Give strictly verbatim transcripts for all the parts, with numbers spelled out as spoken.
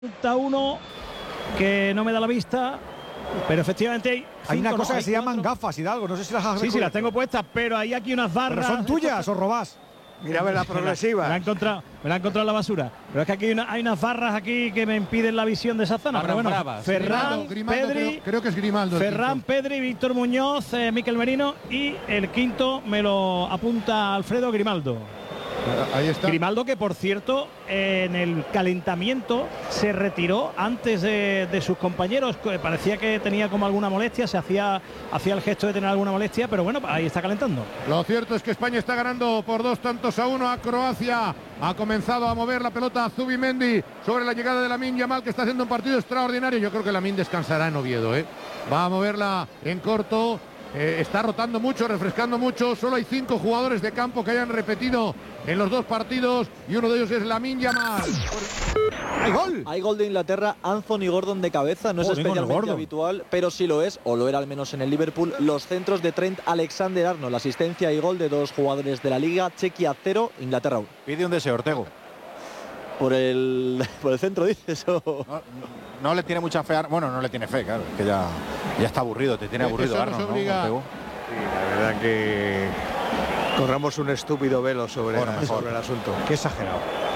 uno que no me da la vista, pero efectivamente hay, hay cinco, una cosa no, que se cuatro. llaman gafas, Hidalgo, no sé si las has Sí, sí, las tengo puestas, pero hay aquí unas barras. ¿Pero son tuyas o robás? Mira a ver la progresiva. Me la he encontrado, me la he encontrado en la basura. Pero es que aquí hay, una, hay unas barras aquí que me impiden la visión de esa zona. Barras pero bueno, bravas. Ferran, Grimaldo, Grimaldo, Pedri, creo, creo que es Grimaldo. el Ferran, quinto. Pedri, Víctor Muñoz, eh, Miquel Merino y el quinto me lo apunta Alfredo Grimaldo. Ahí está. Grimaldo, que por cierto en el calentamiento se retiró antes de, de sus compañeros. Parecía que tenía como alguna molestia, se hacía, hacía el gesto de tener alguna molestia, pero bueno, ahí está calentando. Lo cierto es que España está ganando por dos tantos a uno a Croacia. Ha comenzado a mover la pelota Zubimendi sobre la llegada de Lamine Yamal, que está haciendo un partido extraordinario. Yo creo que Lamine descansará en Oviedo, ¿eh? Va a moverla en corto. Eh, está rotando mucho, refrescando mucho. Solo hay cinco jugadores de campo que hayan repetido en los dos partidos y uno de ellos es Lamine Yamal. ¡Hay gol! Hay gol de Inglaterra, Anthony Gordon de cabeza, no es Oh, venga, especialmente Gordon. habitual, pero sí lo es, o lo era al menos en el Liverpool, los centros de Trent Alexander-Arnold, asistencia y gol de dos jugadores de la Liga, Chequia cero, Inglaterra uno. Pide un deseo, Ortego. Por el, por el centro, dices, o... No, no le tiene mucha fe. a- Bueno, no le tiene fe, claro. Es que ya, ya está aburrido, te tiene Eh, aburrido, eso nos Arnold, ¿no, obliga- Ortego? Sí, la verdad que corramos un estúpido velo sobre, Bueno, mejor. sobre el asunto. Qué exagerado.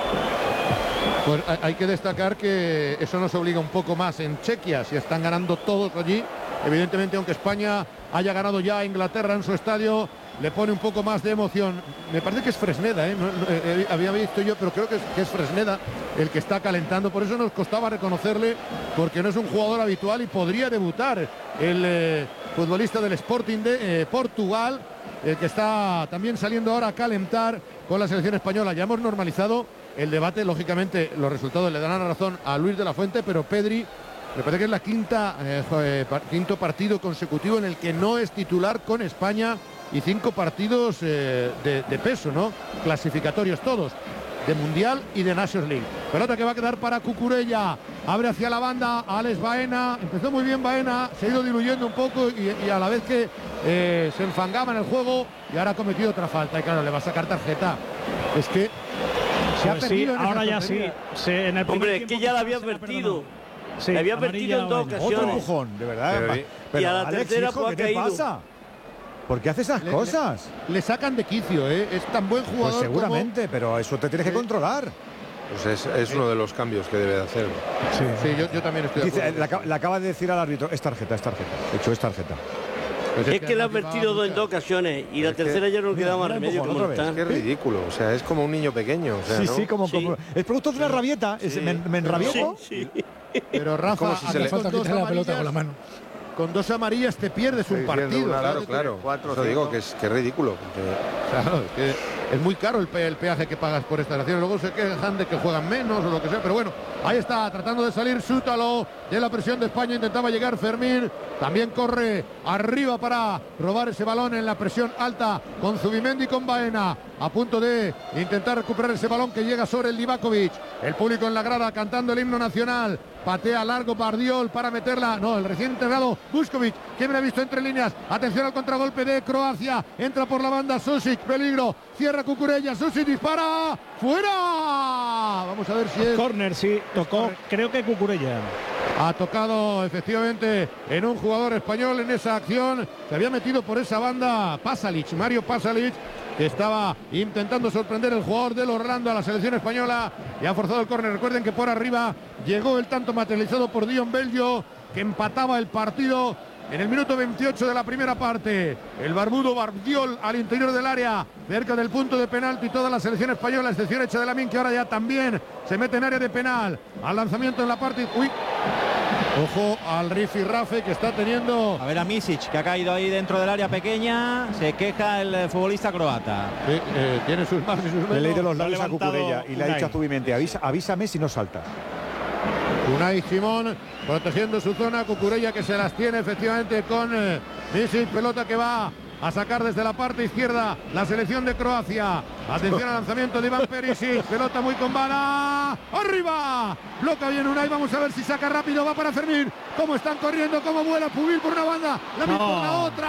Pues hay- hay que destacar que eso nos obliga un poco más en Chequia, si están ganando todos allí. Evidentemente, aunque España haya ganado ya a Inglaterra en su estadio, le pone un poco más de emoción. Me parece que es Fresneda, ¿eh? No, no, eh, había visto yo, pero creo que es, que es Fresneda el que está calentando. Por eso nos costaba reconocerle, porque no es un jugador habitual y podría debutar el eh, futbolista del Sporting de eh, Portugal, el que está también saliendo ahora a calentar con la selección española. Ya hemos normalizado el debate, lógicamente los resultados le darán la razón a Luis de la Fuente, pero Pedri me parece que es la quinta eh, eh, par- quinto partido consecutivo en el que no es titular con España y cinco partidos eh, de, de peso, ¿no? Clasificatorios todos, de Mundial y de Nations League. Pelota que va a quedar para Cucurella, abre hacia la banda Alex Baena, empezó muy bien Baena, se ha ido diluyendo un poco y, y a la vez que eh, se enfangaba en el juego y ahora ha cometido otra falta y claro, le va a sacar tarjeta. Es que se ha Pues sí, perdido en esa ahora ya sí. tontería. Se- en el primer Hombre, es tiempo que ya la quizás había se la advertido. perdonó. Sí, Le había amarilla advertido en dos Baena. ocasiones. Otro empujón, de verdad. Pero- Pero, y a la Alex, tercera, hijo, pues, ¿qué ha te caído. pasa? ¿Por qué hace esas Le- cosas? Le sacan de quicio, ¿eh? Es tan buen jugador. Pues seguramente, pero eso te tienes que Sí. controlar. Pues es, es uno de los cambios que debe de hacer. Como... Sí, yo, yo también estoy de Dice, acuerdo. le, acaba, le acaba de decir al árbitro, es tarjeta, es tarjeta. De hecho, es tarjeta. Pues Es que le ha además advertido llevaba en dos muchas. ocasiones y la Es que- tercera ya no Mira, quedaba más mira, remedio que empujón otra vez. molestar. Es ridículo, o sea, es como un niño pequeño. O sea, Sí, ¿no? sí, como, Sí. como es producto de una rabieta. es- Sí. me, me enrabieto. Sí, sí. Pero Rafa, como si se aquí le- con Falta dos quitarle la pelota con la amarillas- mano. Con dos amarillas te pierdes un Estoy diciendo partido. una- ¿sabes? claro, claro. Cuatro, Eso cinco. digo que es, que es ridículo. porque- Claro, es que es muy caro el, pe- el peaje que pagas por esta nación. Luego se quejan de que juegan menos o lo que sea. Pero bueno, ahí está, tratando de salir Sútalo de la presión de España. Intentaba llegar Fermín. También corre arriba para robar ese balón en la presión alta con Zubimendi y con Baena. A punto de intentar recuperar ese balón que llega sobre el Livakovic. El público en la grada cantando el himno nacional. Patea largo Bardiol para meterla. No, el recién integrado Vuskovic. ¿Quién me ha visto entre líneas? Atención al contragolpe de Croacia. Entra por la banda Susic. Peligro. Cierra Cucurella. Susic dispara. ¡Fuera! Vamos a ver si es. Corner, sí, tocó, creo que Cucurella. Ha tocado efectivamente en un jugador español en esa acción. Se había metido por esa banda Pasalic, Mario Pasalic, que estaba intentando sorprender el jugador del Orlando a la selección española y ha forzado el córner. Recuerden que por arriba llegó el tanto materializado por Dion Bello, que empataba el partido en el minuto veintiocho de la primera parte. El barbudo Bardiol al interior del área, cerca del punto de penalti, toda la selección española, excepción hecha de Lamine, que ahora ya también se mete en área de penal. Al lanzamiento en la parte... Uy. Ojo al Rifi Rafe, que está teniendo... A ver a Misic, que ha caído ahí dentro del área pequeña. Se queja el eh, futbolista croata. Sí, eh, tiene sus más y sus menos. Le he leído los Lo ha labios a levantado Cucurella y le ha Unai. dicho a Zubimendi, avisa, avísame si no salta. Unai Simón protegiendo su zona. Cucurella que se las tiene efectivamente con eh, Misic. Pelota que va a sacar desde la parte izquierda la selección de Croacia. Atención al lanzamiento de Iván Perisic. Pelota muy con bala. ¡Arriba! Bloca bien Unai. Vamos a ver si saca rápido. Va para Fermín. Cómo están corriendo, cómo vuela Pubil por una banda. La misma por la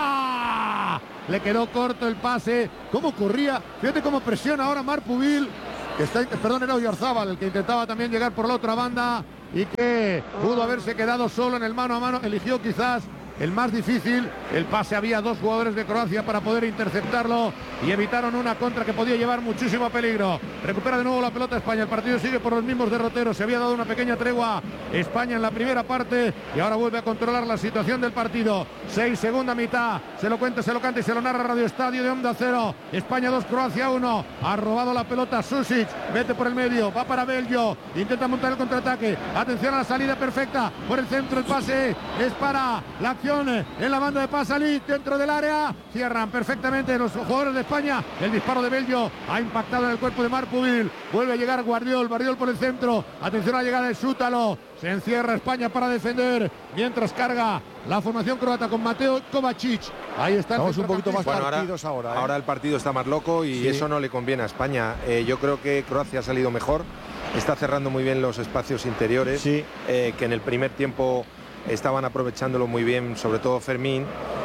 otra. Le quedó corto el pase. Cómo corría. Fíjate cómo presiona ahora Marc Pubil. Que está, perdón, era Oyarzábal el que intentaba también llegar por la otra banda. y que pudo haberse quedado solo en el mano a mano. Eligió quizás el más difícil, el pase, había dos jugadores de Croacia para poder interceptarlo y evitaron una contra que podía llevar muchísimo peligro. Recupera de nuevo la pelota España, el partido sigue por los mismos derroteros, se había dado una pequeña tregua España en la primera parte y ahora vuelve a controlar la situación del partido. Seis, segunda mitad, se lo cuenta, se lo canta y se lo narra Radio Estadio de Onda Cero. España dos, Croacia uno, ha robado la pelota Susic, mete por el medio, va para Bello, intenta montar el contraataque, atención a la salida perfecta, por el centro el pase, es para la acción en la banda de Pasalic dentro del área, cierran perfectamente los jugadores de España, el disparo de Bello ha impactado en el cuerpo de Marpubil, vuelve a llegar Guardiol, Guardiol por el centro, atención a la llegada de Sútalo, se encierra España para defender, mientras carga la formación croata con Mateo Kovacic, ahí está. Estamos un poquito más bueno, partidos ahora. Ahora, ¿eh? ahora el partido está más loco y Sí. eso no le conviene a España. Eh, yo creo que Croacia ha salido mejor, está cerrando muy bien los espacios interiores, Sí. eh, que en el primer tiempo estaban aprovechándolo muy bien, sobre todo Fermín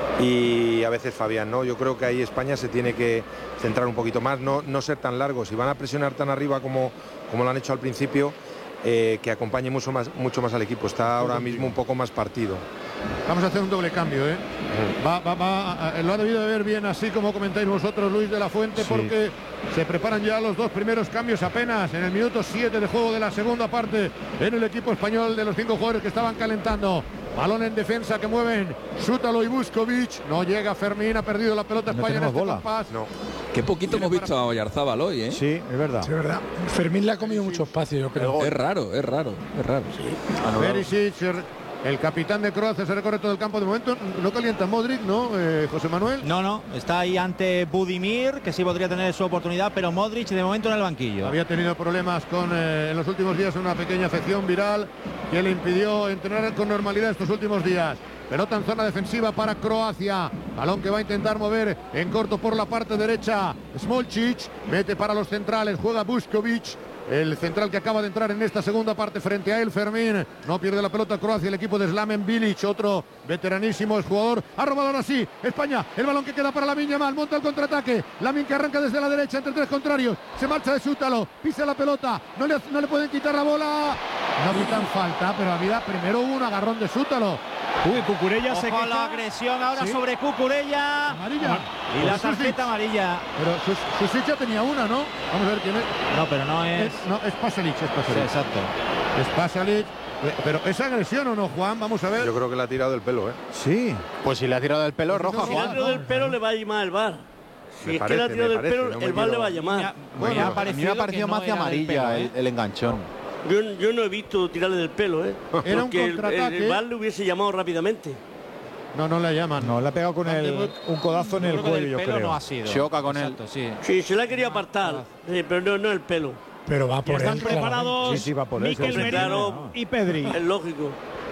y a veces Fabián, ¿no? Yo creo que ahí España se tiene que centrar un poquito más, no, no ser tan largos. Si van a presionar tan arriba como, como lo han hecho al principio, eh, que acompañe mucho más, mucho más al equipo. Está ahora mismo un poco más partido. Vamos a hacer un doble cambio, ¿eh? Va, va, va, lo ha debido de ver bien, así como comentáis vosotros, Luis de la Fuente, Sí. porque se preparan ya los dos primeros cambios apenas en el minuto siete de juego de la segunda parte en el equipo español de los cinco jugadores que estaban calentando. Balón en defensa que mueven Sútalo y Vuskovic. No llega Fermín, ha perdido la pelota No España en tenemos este bola. compás. No. Qué poquito hemos visto a Oyarzábal hoy, ¿eh? Sí, es verdad. Sí, es verdad. Fermín le ha comido mucho espacio, yo creo. Es raro, es raro, es raro. Perisic, el capitán de Croacia, se recorre todo el campo. De momento no calienta Modric, ¿no, eh, José Manuel? No, no, está ahí ante Budimir, que sí podría tener su oportunidad, pero Modric de momento en el banquillo. Había tenido problemas con eh, en los últimos días, una pequeña afección viral que le impidió entrenar con normalidad estos últimos días. Pelota en zona defensiva para Croacia. Balón que va a intentar mover en corto por la parte derecha. Smolcic mete para los centrales. Juega Vuskovic, el central que acaba de entrar en esta segunda parte frente a él, Fermín. No pierde la pelota Croacia, el equipo de Slaven Bilic, otro veteranísimo jugador. Ha robado ahora sí España. El balón que queda para Lamine Yamal. Monta el contraataque. Lamine que arranca desde la derecha entre tres contrarios. Se marcha de Sútalo. Pisa la pelota. No le, no le pueden quitar la bola. No quitan falta, pero había primero un agarrón de Sútalo. Uy, Cucurella se Ojo a la queja. agresión ahora Sí. sobre Cucurella. Amarilla. Y la Por Susic. tarjeta amarilla. Pero Sus- Susic ya tenía una, ¿no? Vamos a ver quién es. No, pero no es. Es- no, es Pasalic, es Sí, Pasalic. exacto. Es Pasalic. Eh, Pero ¿es agresión o no, Juan? Vamos a ver. Yo creo que le ha tirado del pelo, ¿eh? Sí. Pues si le ha tirado del pelo, Pues roja, no, Si le ha Juan. tirado del pelo, le va a llamar el V A R. Si Me es que parece, le ha tirado me del parece, pelo, no me el V A R le quiero- va a llamar. Me ha a mí me ha parecido parecido que más no hacia era del amarilla pelo, ¿eh? el, el enganchón. Yo, yo no he visto tirarle del pelo, ¿eh? Era un Porque el, contraataque. el V A R le hubiese llamado rápidamente. No, no le llaman. No, le ha pegado con el, un codazo en el Creo que del cuello, yo pelo creo. no ha sido. Choca con él. Exacto, sí. Sí, se la quería apartar, sí, pero no, no el pelo. Pero va Ya por están él. preparados Sí, sí, va por él, Mikel hombre, Merino claro. y Pedri. Es lógico.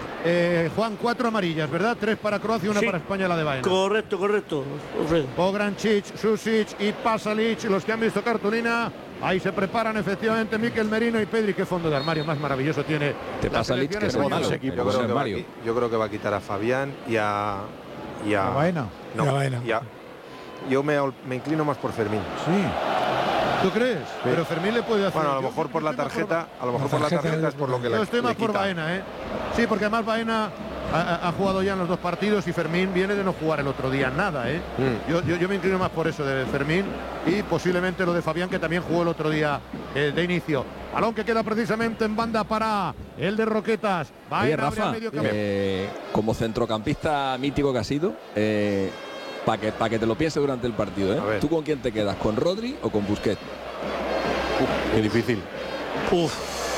Eh, Juan, cuatro amarillas, ¿verdad? Tres para Croacia y una Sí. para España, la de Baena. Correcto, correcto. Alfredo. Pograncic, Susic y Pasalic, los que han visto cartulina. Ahí se preparan efectivamente Mikel Merino y Pedri. Qué fondo de armario más maravilloso tiene. Te la pasa Lich, selección que es española. malo. Yo José creo, que va a, Mario. qui- yo creo que va a quitar a Fabián y a. Y a, ¿A Baena? No, Y a Baena. y a- yo me, me inclino más por Fermín. Sí. ¿Tú crees? Pero Fermín le puede hacer. Bueno, a lo Yo mejor por la estoy más tarjeta, a lo mejor La por la tarjeta tarjeta es es por lo que Yo le, estoy más le por quita. Baena, ¿eh? Sí, porque además Baena ha, ha- ha jugado ya en los dos partidos y Fermín viene de no jugar el otro día nada, ¿eh? Mm. Yo, yo, yo me inclino más por eso de Fermín y posiblemente lo de Fabián, que también jugó el otro día eh, de inicio. Balón que queda precisamente en banda para el de Roquetas. Oye, Baena abre Rafa, a medio campo. eh, como centrocampista mítico que ha sido, eh, para que, pa' que te lo pienses durante el partido, A ¿eh? ver. ¿Tú con quién te quedas? ¿Con Rodri o con Busquets? Qué difícil. Uf,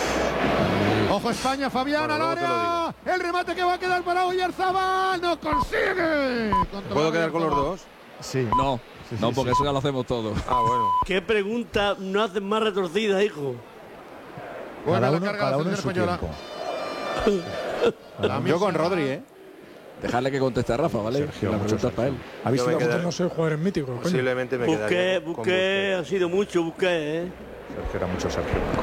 Ojo España, Fabián Bueno, al luego te lo área. El remate que va a quedar para Oyarzabal. No consigue. ¿Puedo quedar con los dos? Sí. No, Sí, no, sí, porque sí. eso ya lo hacemos todos. Ah, bueno. qué pregunta no hacen más retorcidas, hijo. Buena Cada la uno, carga de cada la uno en su selección tiempo. española. La Yo con misma- Rodri, ¿eh? Dejarle que conteste a Rafa, ¿vale? Sergio, la mucho pregunta es para él. ¿Habéis Yo me sido quedé- Vosotros no sois jugadores míticos, coño. Posiblemente me Busqué, quedaría con busqué, ha sido mucho, busqué, ¿eh? Sergio, era mucho Sergio.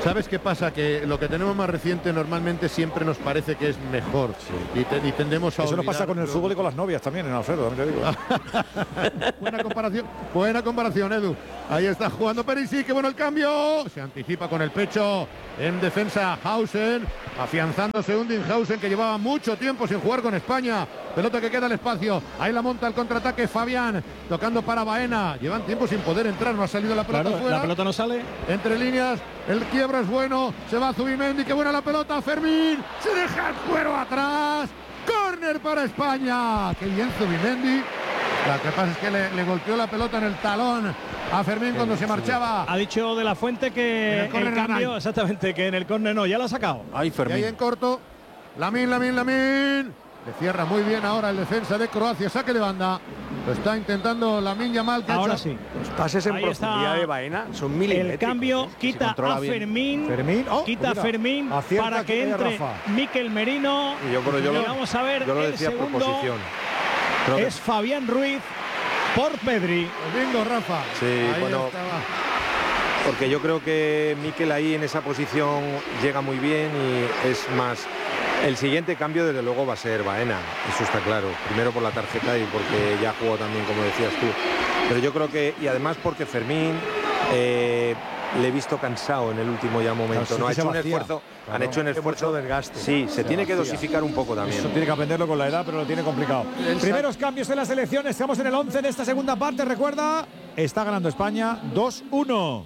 ¿Sabes qué pasa? Que lo que tenemos más reciente normalmente siempre nos parece que es mejor. Sí. Y, te, y tendemos a Eso nos olvidar, pasa con el fútbol y con las novias también, en Alfredo, también te digo. Buena comparación, buena comparación, Edu. Ahí está jugando Perisic, qué bueno el cambio. Se anticipa con el pecho en defensa Hausen, afianzándose Undinghausen, que llevaba mucho tiempo sin jugar con España. Pelota que queda al espacio. Ahí la monta el contraataque Fabián, tocando para Baena. Llevan tiempo sin poder entrar, no ha salido la pelota claro, fuera. La pelota no sale. Entre líneas, el quiebro es bueno. Se va Zubimendi, qué buena la pelota. Fermín, se deja el cuero atrás. Córner para España. Qué bien Zubimendi. Lo que pasa es que le, le golpeó la pelota en el talón a Fermín cuando se marchaba. Ha dicho De La Fuente que el, el cambio, exactamente, que en el córner no, ya lo ha sacado. Ay, Fermín. Y ahí en corto, Lamin, Lamin, Lamin. Le cierra muy bien ahora el defensa de Croacia, saque de banda. Lo está intentando Lamin Yamal. Ahora sí. Los pases en Ahí profundidad de Baena son milimétricos. El cambio quita a Fermín, Fermín oh, quita a Fermín para que entre Mikel Merino. Y yo, pero yo y lo, vamos a ver yo lo el decía por segundo. posición. Es Fabián Ruiz por Pedri. Domingo, Rafa. Sí, ahí bueno, estaba. Porque yo creo que Mikel ahí en esa posición llega muy bien y es más. El siguiente cambio desde luego va a ser Baena, eso está claro. Primero por la tarjeta y porque ya jugó también, como decías tú. Pero yo creo que, y además porque Fermín eh, le he visto cansado en el último ya momento. Claro, no ha sí hecho un vacía. esfuerzo, Claro, han hecho un esfuerzo. Desgaste. Sí, se, se tiene vacía. que dosificar un poco también. Eso tiene que aprenderlo con la edad, pero lo tiene complicado. El Primeros cambios en la selección, estamos en el once de esta segunda parte, recuerda, está ganando España dos uno.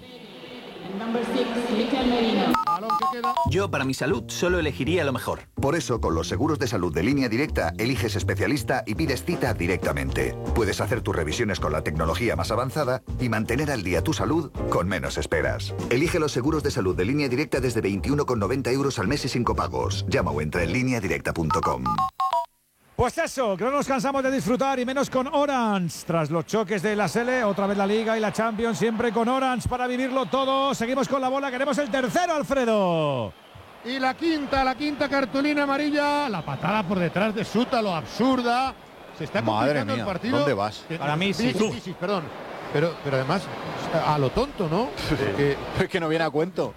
Yo, para mi salud, solo elegiría lo mejor. Por eso, con los seguros de salud de Línea Directa, eliges especialista y pides cita directamente. Puedes hacer tus revisiones con la tecnología más avanzada y mantener al día tu salud con menos esperas. Elige los seguros de salud de Línea Directa desde veintiuno con noventa euros al mes y sin copagos. Llama o entra en línea directa punto com. Pues eso, que no nos cansamos de disfrutar y menos con Orange. Tras los choques de la S L, otra vez la Liga y la Champions, siempre con Orange para vivirlo todo. Seguimos con la bola, queremos el tercero, Alfredo. Y la quinta, la quinta cartulina amarilla. La patada por detrás de Sútalo, absurda. Se está Madre complicando mía, el partido. ¿dónde vas? Para mí sí. Sí, sí, sí, perdón. Pero, pero además, a lo tonto, ¿no? Porque Es que no viene a cuento.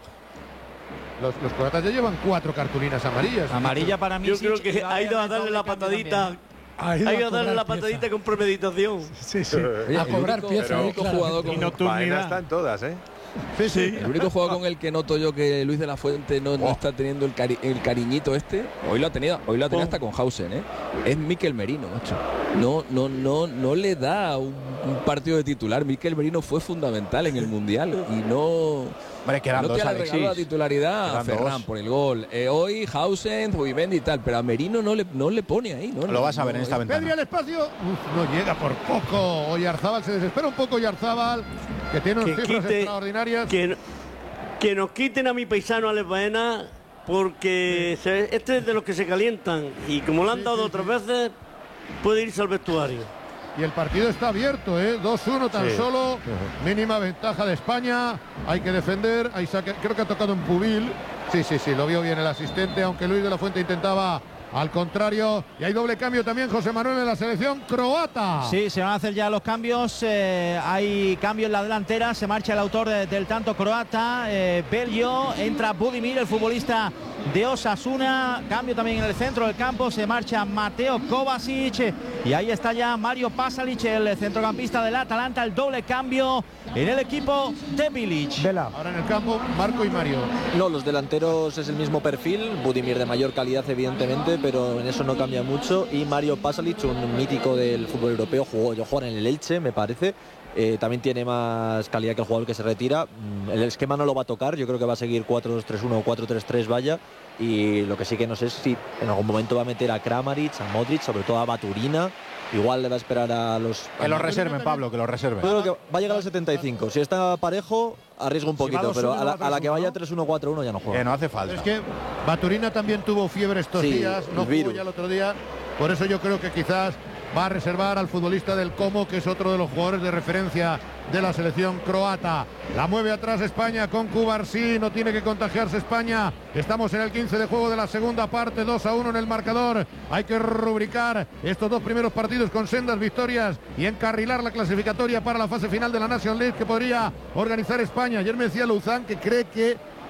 los, los croatas ya llevan cuatro cartulinas amarillas. Amarilla para mí Yo sí, creo que y va ha ido a haber darle doble la cambio patadita. también. Ha Ha ido ido a a darle cobrar la pieza. patadita con premeditación. Sí, sí. Oye, A el cobrar único- pieza. el eh, único claro. jugador con- Y nocturnidad. Baena está en todas, ¿eh? Sí, sí. El único jugador con el que noto yo que Luis de la Fuente no, no está teniendo el, cari- el cariñito este, hoy lo ha tenido, hoy lo ha tenido hasta con Hausen, ¿eh? Es Mikel Merino, macho. No, no, no, no le da un, un partido de titular. Mikel Merino fue fundamental en el Mundial y no. Hombre, quedan no dos, que le Alexis. regaló la titularidad a Quedan Ferran dos. por el gol. Eh, hoy Hausen, Zubimendi y tal, pero a Merino no le, no le pone ahí, ¿no? Lo vas a ver en No, esta es- ventana. Pedri al espacio. Uf, no llega por poco. Oyarzábal se desespera un poco. Oyarzábal, que tiene unas Que cifras quite- extraordinarias. Que, que nos quiten a mi paisano Alex Baena, porque se- este es de los que se calientan y como lo han Sí, dado sí, otras sí. veces, puede irse al vestuario. Y el partido está abierto, ¿eh? dos uno tan Sí. solo. Mínima ventaja de España. Hay que defender. Ahí saque- creo que ha tocado en Pubil. Sí, sí, sí, lo vio bien el asistente, aunque Luis de la Fuente intentaba al contrario. Y hay doble cambio también, José Manuel, en la selección croata. Sí, se van a hacer ya los cambios. eh, hay cambio en la delantera. Se marcha el autor de- del tanto croata, eh, Belgio. Entra Budimir, el futbolista de Osasuna. Cambio también en el centro del campo. Se marcha Mateo Kovacic. Y ahí está ya Mario Pasalic, el centrocampista del Atalanta. El doble cambio en el equipo de Bilic. Vela. Ahora en el campo, Marco y Mario. No, los delanteros es el mismo perfil, Budimir de mayor calidad evidentemente, pero en eso no cambia mucho. Y Mario Pasalic, un mítico del fútbol europeo, jugó, yo juego en el Elche, me parece. Eh, también tiene más calidad que el jugador que se retira. Mm, El esquema no lo va a tocar, yo creo que va a seguir cuatro dos tres uno o cuatro tres tres, vaya. Y lo que sí que no sé es si en algún momento va a meter a Kramaric, a Modric, sobre todo a Baturina. Igual le va a esperar a los... Que lo reserven, Pablo, que lo reserven. Yo creo que va a llegar al setenta y cinco. Si está parejo, arriesgo un Si va poquito, dos pero uno, a la, va a la que tres uno, vaya ¿no? tres uno cuatro uno ya no juega. Que no hace falta. Es que Baturina también tuvo fiebre estos Sí, días, no el jugó virus. ya el otro día. Por eso yo creo que quizás va a reservar al futbolista del Como, que es otro de los jugadores de referencia de la selección croata. La mueve atrás España con Cubarsí, no tiene que contagiarse España. Estamos en el quince de juego de la segunda parte, dos a uno en el marcador. Hay que rubricar estos dos primeros partidos con sendas victorias y encarrilar la clasificatoria para la fase final de la National League que podría organizar España. Ayer me decía Luzán que cree que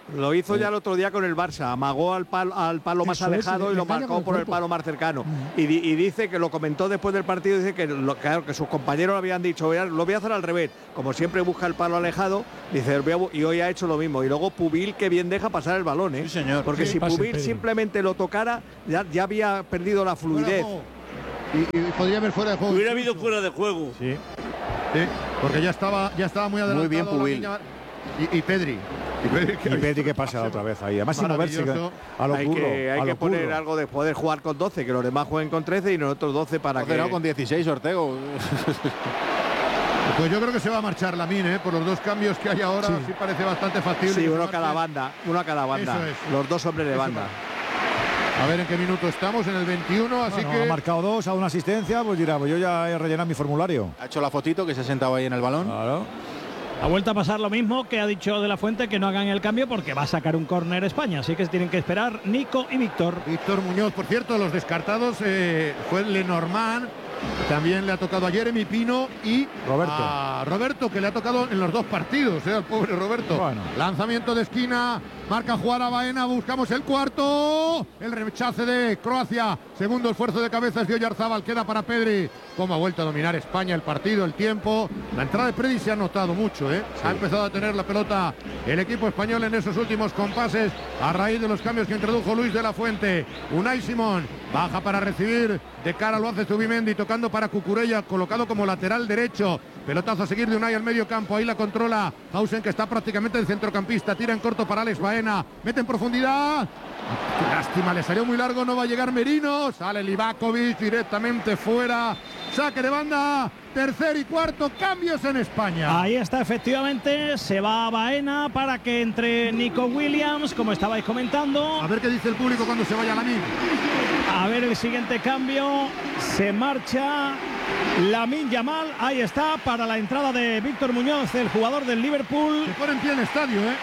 Lo hizo ya el otro día con el Barça, amagó al palo, al palo más Eso es, alejado le- y lo le engaña marcó con el por el cuerpo. palo más cercano. Y, di- y dice que lo comentó después del partido, dice que, lo, claro, que sus compañeros le habían dicho, "Voy a- lo voy a hacer al revés". Como siempre busca el palo alejado, dice, "Voy a bu-", y hoy ha hecho lo mismo. Y luego Pubil, que bien deja pasar el balón, ¿eh? Sí, señor. Porque Sí, si pase, Pubil Pedro. simplemente lo tocara, ya, ya había perdido la fluidez. Y, y podría haber fuera de juego. Hubiera habido incluso. fuera de juego. Sí. Sí, porque ya estaba, ya estaba muy adelantado. bien la Pubil. niña. Y, y Pedri. Y Pedri, que, Y Pedri que pasa otra vez ahí. Además sin moverse Maravilloso. a lo hay curro, que, hay a que lo poner curro. algo de poder jugar con doce, que los demás jueguen con trece y nosotros doce para Doce que... no, con dieciséis, Ortego. Pues yo creo que se va a marchar Lamine, ¿eh? Por los dos cambios que hay ahora, sí, Sí. parece bastante factible. Sí, que se uno a marche. cada banda, uno a cada banda. Eso es. Los dos hombres de Eso banda. A ver en qué minuto estamos, en el veintiuno, así Bueno, que... ha marcado dos, a una asistencia, pues dirá, pues yo ya he rellenado mi formulario. Ha hecho la fotito que se ha sentado ahí en el balón. Claro. Ha vuelto a pasar lo mismo que ha dicho De la Fuente, que no hagan el cambio porque va a sacar un córner España. Así que tienen que esperar Nico y Víctor. Víctor Muñoz, por cierto, los descartados eh, fue Lenormand, también le ha tocado a Jeremy Pino y Roberto. a Roberto, que le ha tocado en los dos partidos, eh, al pobre Roberto. Bueno. Lanzamiento de esquina, marca jugar a Baena, buscamos el cuarto, el rechace de Croacia, segundo esfuerzo de cabeza es de Oyarzábal, queda para Pedri. Cómo ha vuelto a dominar España el partido, el tiempo. La entrada de Pedri se ha notado mucho, ¿eh? Ha empezado a tener la pelota el equipo español en esos últimos compases a raíz de los cambios que introdujo Luis de la Fuente. Unai Simón baja para recibir, de cara lo hace Zubimendi, tocando para Cucurella, colocado como lateral derecho. Pelotazo a seguir de Unai al medio campo, ahí la controla Hausen, que está prácticamente de centrocampista, tira en corto para Alex Baena, mete en profundidad. Qué lástima, le salió muy largo, no va a llegar Merino, sale Livakovic directamente fuera, saque de banda, tercer y cuarto, cambios en España. Ahí está, efectivamente, se va a Baena para que entre Nico Williams, como estabais comentando. A ver qué dice el público cuando se vaya Lamine. A ver el siguiente cambio, se marcha Lamine Yamal, ahí está, para la entrada de Víctor Muñoz, el jugador del Liverpool. Se pone en pie el estadio, ¿eh?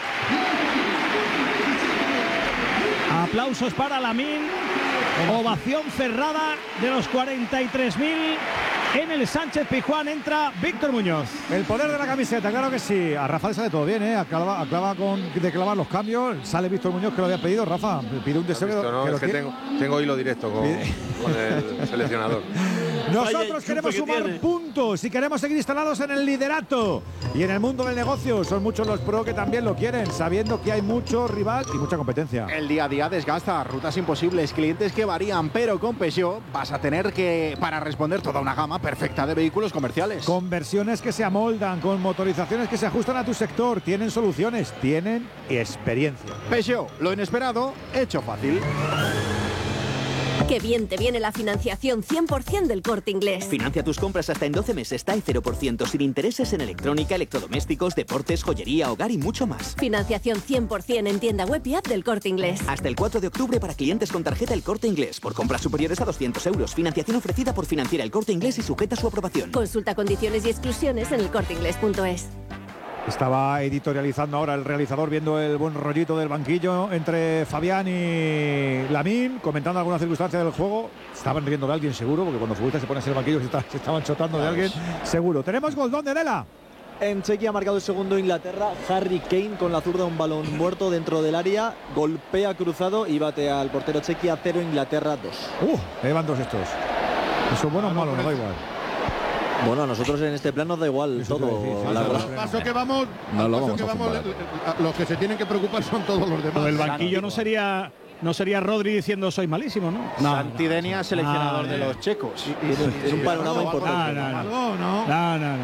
Aplausos para Lamine, ovación cerrada de los cuarenta y tres mil. En el Sánchez Pizjuán entra Víctor Muñoz. El poder de la camiseta, claro que sí. A Rafa le sale todo bien, ¿eh? Aclava, aclava con de clavar los cambios. Sale Víctor Muñoz, que lo había pedido. Rafa, pide un deseo. Visto, ¿no? que Es lo que tiene. tengo, tengo hilo directo con, con el seleccionador. Nosotros Vaya queremos enchufe que sumar tiene. puntos y queremos seguir instalados en el liderato y en el mundo del negocio. Son muchos los pro que también lo quieren, sabiendo que hay mucho rival y mucha competencia. El día a día desgasta, rutas imposibles, clientes que varían, pero con Peugeot vas a tener que, para responder, toda una gama perfecta de vehículos comerciales. Con versiones que se amoldan, con motorizaciones que se ajustan a tu sector, tienen soluciones, tienen experiencia. Peugeot, lo inesperado, hecho fácil. Qué bien te viene la financiación cien por ciento del Corte Inglés. Financia tus compras hasta en doce meses, T A E cero por ciento, sin intereses en electrónica, electrodomésticos, deportes, joyería, hogar y mucho más. Financiación cien por ciento en tienda web y app del Corte Inglés. Hasta el cuatro de octubre para clientes con tarjeta El Corte Inglés. Por compras superiores a doscientos euros. Financiación ofrecida por Financiera El Corte Inglés y sujeta a su aprobación. Consulta condiciones y exclusiones en el corte inglés punto es. Estaba editorializando ahora el realizador, viendo el buen rollito del banquillo entre Fabián y Lamine, comentando alguna circunstancia del juego. Estaban riendo de alguien seguro, porque cuando futbolista se pone en el banquillo se, está, se estaban chotando de alguien seguro. Tenemos gol, ¿dónde, Lela? En Chequia ha marcado el segundo Inglaterra. Harry Kane con la zurda, un balón muerto dentro del área, golpea cruzado y bate al portero Chequia. Cero, Inglaterra dos. Uh, ahí van dos estos. ¿Son buenos o malos? Nos da igual. Bueno, a nosotros en este plano nos da igual Eso te todo. iba a decir, la sí, verdad. Al paso que vamos, No al lo paso vamos que a vamos, comparar. le- le- los que se tienen que preocupar son todos los demás. Lo del banquillo no sería, no sería Rodri diciendo soy malísimo, ¿no? No, Santi Denia, seleccionador Ah, de bien. los checos. Es un panorama algo, importante. No, no, no. Algo, ¿no? No, no, no.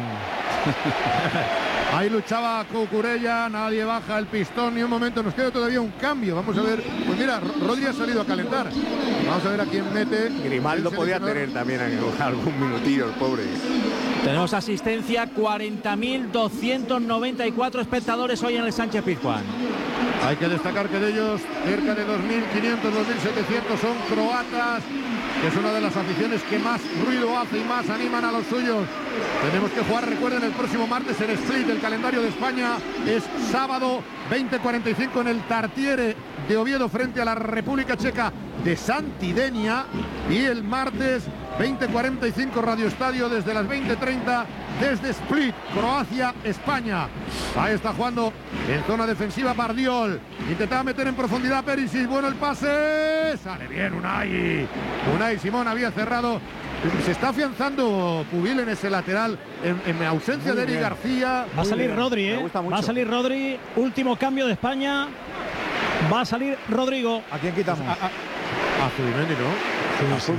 Ahí luchaba Cucurella, nadie baja el pistón ni un momento. Nos queda todavía un cambio. Vamos a ver. Pues mira, Rodri ha salido a calentar. Vamos a ver a quién mete. Grimaldo el podía seleccionador. tener también algún minutillo, el pobre. Tenemos asistencia, cuarenta mil doscientos noventa y cuatro espectadores hoy en el Sánchez Pizjuán. Hay que destacar que de ellos cerca de dos mil quinientos, dos mil setecientos son croatas, que es una de las aficiones que más ruido hace y más animan a los suyos. Tenemos que jugar, recuerden, el próximo martes en Split. El calendario de España es sábado veinte cuarenta y cinco en el Tartiere de Oviedo frente a la República Checa de Santidenia, y el martes veinte cuarenta y cinco Radio Estadio desde las veinte treinta desde Split, Croacia, España. Ahí está jugando en zona defensiva Bardiol. Intentaba meter en profundidad Perisic. Bueno el pase. Sale bien Unai. Unai Simón había cerrado. Se está afianzando Pubil en ese lateral en, en ausencia Muy de Eric bien. García. Va a salir Muy bien. Rodri, ¿eh? Va a salir Rodri. Último cambio de España. Va a salir Rodrigo. ¿A quién quitamos? A, a, a Zubimendi, ¿no? Sí, sí.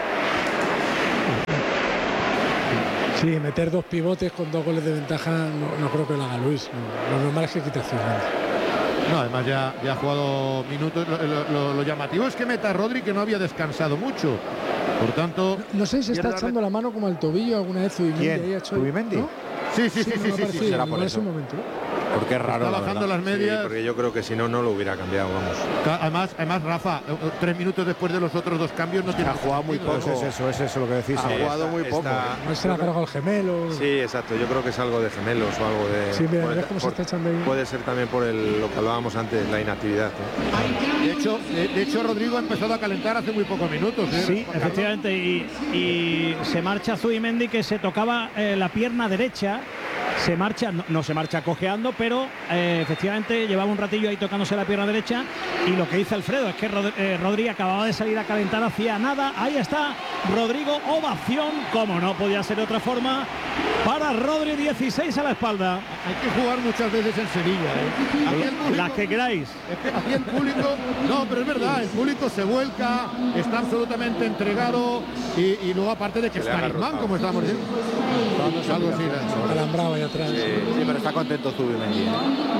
Sí, meter dos pivotes con dos goles de ventaja no, no creo que lo haga Luis. No, lo normal es que quite a Zubimendi. No, además ya, ya ha jugado minutos. Lo, lo- lo- lo llamativo es que meta a Rodri, que no había descansado mucho. Por tanto, No, no sé si está pierde la echando la mano como al tobillo alguna vez Zubimendi. ¿Quién? Ahí ha hecho- ¿Zubimendi? ¿no? Sí, sí, sí, me sí, ha sí, parecido, sí, será por igual es eso. un momento, ¿no? Porque es raro. Está la bajando verdad. las medias. Sí, porque yo creo que si no, no lo hubiera cambiado, vamos. Ca- Además, además Rafa, eh, eh, tres minutos después de los otros dos cambios no tiene. Ha jugado muy sentido. poco. Es eso, es eso lo que decís. Ha Sí, jugado está- muy poco. está- No se le ha cargado el gemelo. Sí, exacto. Yo creo que es algo de gemelos o algo de. Sí, mira, por- ves cómo se por- está echando ahí. Puede ser también por el, lo que hablábamos antes, la inactividad. ¿eh? De hecho, de, de hecho, Rodrigo ha empezado a calentar hace muy pocos minutos. ¿eh? Sí, Juan Carlos. efectivamente. Y, y se marcha Zubimendi, que se tocaba eh, la pierna derecha. Se marcha, no, no se marcha cojeando, pero eh, efectivamente llevaba un ratillo ahí tocándose la pierna derecha. Y lo que dice Alfredo es que Rod eh, Rodri acababa de salir a calentar hacia nada. Ahí está Rodrigo, ovación, como no podía ser de otra forma, para Rodri, dieciséis a la espalda. Hay que jugar muchas veces en Sevilla. ¿eh? Aquí el público- Las que queráis. Es que aquí el público, no, pero es verdad, el público se vuelca, está absolutamente entregado y, y luego aparte de que Se le está ha Isman, agarrotado. como estábamos diciendo. Algo así, ¿no? Alambrado ahí atrás. Sí, pero está contento Zubimendi. ¿eh?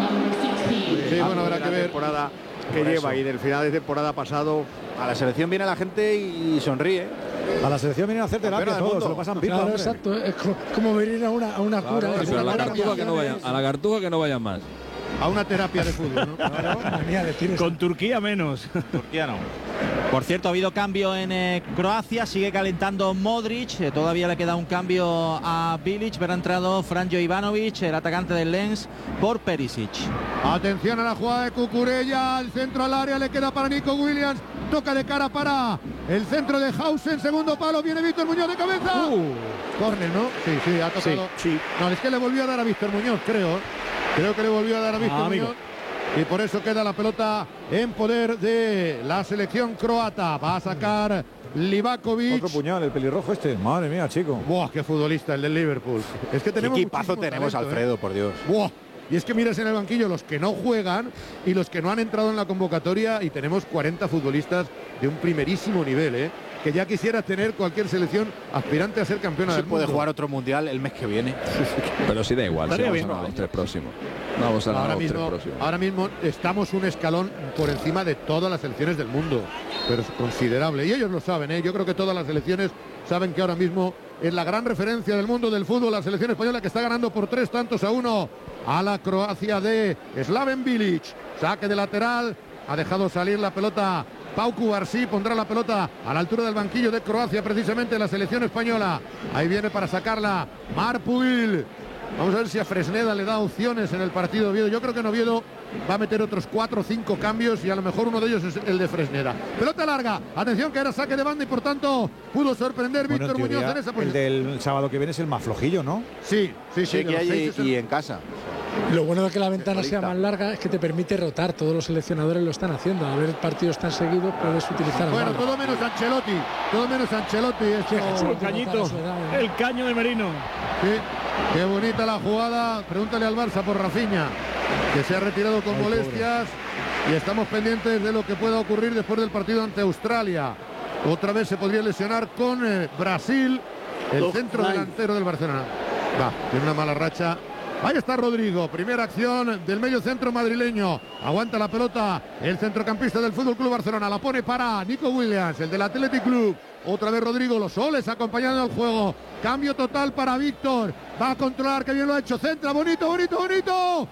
Sí, bueno, habrá de que la ver. temporada que Por lleva eso. y del final de temporada pasado. A la selección viene la gente y sonríe. A la selección vienen a hacer terapia Campeona del todos, mundo. se lo pasan pipa. Claro, hombre. exacto. Es co- como venir a una, a una cura. Claro, Es Pero a una la terapia. cartuja que no vayan, a la cartuja que no vayan más. A una terapia de fútbol, ¿no? Manía de tires. Con Turquía menos. Turquía no. Por cierto, ha habido cambio en eh, Croacia, sigue calentando Modric, eh, todavía le queda un cambio a Bilic, pero ha entrado Franjo Ivanovic, el atacante del Lens, por Perisic. Atención a la jugada de Cucurella, el centro al área, le queda para Nico Williams, toca de cara para el centro de Hausen, segundo palo, viene Víctor Muñoz de cabeza. Uh. Córner, ¿no? Sí, sí, ha tocado. Sí, No, es que le volvió a dar a Víctor Muñoz, creo. Creo que le volvió a dar a Víctor Ah, amigo. Muñoz. Y por eso queda la pelota en poder de la selección croata. Va a sacar Livakovic. Otro puñal, el pelirrojo este. Madre mía, chico. Buah, qué futbolista el del Liverpool. Es que Qué tenemos equipazo muchísimo tenemos, talento, ¿eh? Alfredo, por Dios. Buah. Y es que miras en el banquillo los que no juegan y los que no han entrado en la convocatoria y tenemos cuarenta futbolistas de un primerísimo nivel, ¿eh? Que ya quisiera tener cualquier selección aspirante a ser campeona No se del puede mundo. jugar otro mundial el mes que viene. Pero sí da igual, sí, Estaría vamos bien, a ganar ¿no? los tres próximos. Vamos a ganar Ahora los tres mismo, próximos. ahora mismo estamos un escalón por encima de todas las selecciones del mundo, pero es considerable. Y ellos lo saben, ¿eh? Yo creo que todas las selecciones saben que ahora mismo es la gran referencia del mundo del fútbol, la selección española, que está ganando por tres tantos a uno a la Croacia de Slaven Bilic. Saque de lateral, ha dejado salir la pelota Pau Cubarsí, pondrá la pelota a la altura del banquillo de Croacia, precisamente la selección española. Ahí viene para sacarla Marc Pubil. Vamos a ver si a Fresneda le da opciones en el partido de Oviedo. Yo creo que en Oviedo va a meter otros cuatro o cinco cambios y a lo mejor uno de ellos es el de Fresneda. Pelota larga, atención que era saque de banda y por tanto pudo sorprender Bueno, en Víctor Muñoz teoría, en esa el posición. del sábado que viene es el más flojillo, ¿no? Sí, sí, sí. Sí, de que los hay seis es el- y en casa. Lo bueno de que la ventana sea Futbolista. más larga es que te permite rotar. Todos los seleccionadores lo están haciendo. A ver partidos tan seguidos puedes utilizar. Bueno, larga. todo menos Ancelotti, todo menos Ancelotti. Esto- Ancelotti. El cañito, el caño de Merino. Sí, qué bonita la jugada. Pregúntale al Barça por Rafinha, que se ha retirado con Ay, molestias. Y estamos pendientes de lo que pueda ocurrir después del partido ante Australia. Otra vez se podría lesionar con eh, Brasil, el Uf, centro ay. delantero del Barcelona. Va, tiene una mala racha. Ahí está Rodrigo, primera acción del medio centro madrileño. Aguanta la pelota el centrocampista del Fútbol Club Barcelona. La pone para Nico Williams, el del Athletic Club. Otra vez Rodrigo, los soles acompañando al juego. Cambio total para Víctor. Va a controlar, que bien lo ha hecho. Centra, bonito, bonito, bonito.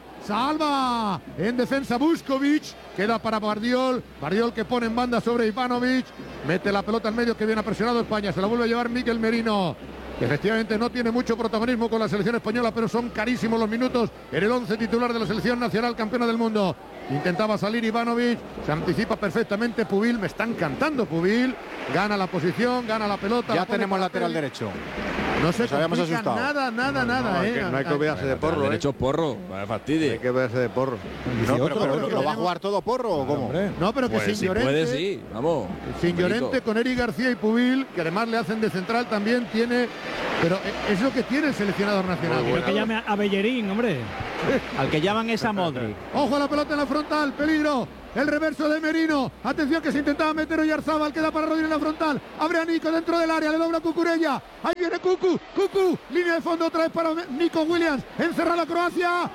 Salva en defensa Vuskovic. Queda para Bardiol. Bardiol que pone en banda sobre Ivanovic. Mete la pelota en medio, que bien ha presionado España. Se la vuelve a llevar Mikel Merino, que efectivamente no tiene mucho protagonismo con la selección española, pero son carísimos los minutos en el once titular de la selección nacional campeona del mundo. intentaba salir Ivanovic, se anticipa perfectamente Pubil, me está encantando Pubil, gana la posición, gana la pelota. Ya la tenemos lateral Pedri. Derecho. No se Nos habíamos complica asustado. nada, nada, no, nada, no, ¿eh? que no hay que olvidarse de Porro, ¿eh? Derecho Porro, vaya fastidio. Hay que verse de Porro. No, pero, pero, pero, ¿lo va a jugar todo Porro o cómo? No, pero que Pues sin si Llorente, puede, sí, vamos. sin Benito. Llorente con Eric García y Pubil, que además le hacen de central también tiene, pero es lo que tiene el seleccionador nacional. Pero que llame a Bellerín, hombre. Al que llaman es a Modric. Ojo a la pelota en la frontal, peligro. El reverso de Merino. Atención que se intentaba meter Oyarzabal, queda para Rodríguez en la frontal. Abre a Nico dentro del área, le dobla Cucurella. Ahí viene Cucu, Cucu. Línea de fondo otra vez para Nico Williams. Encerrada Croacia.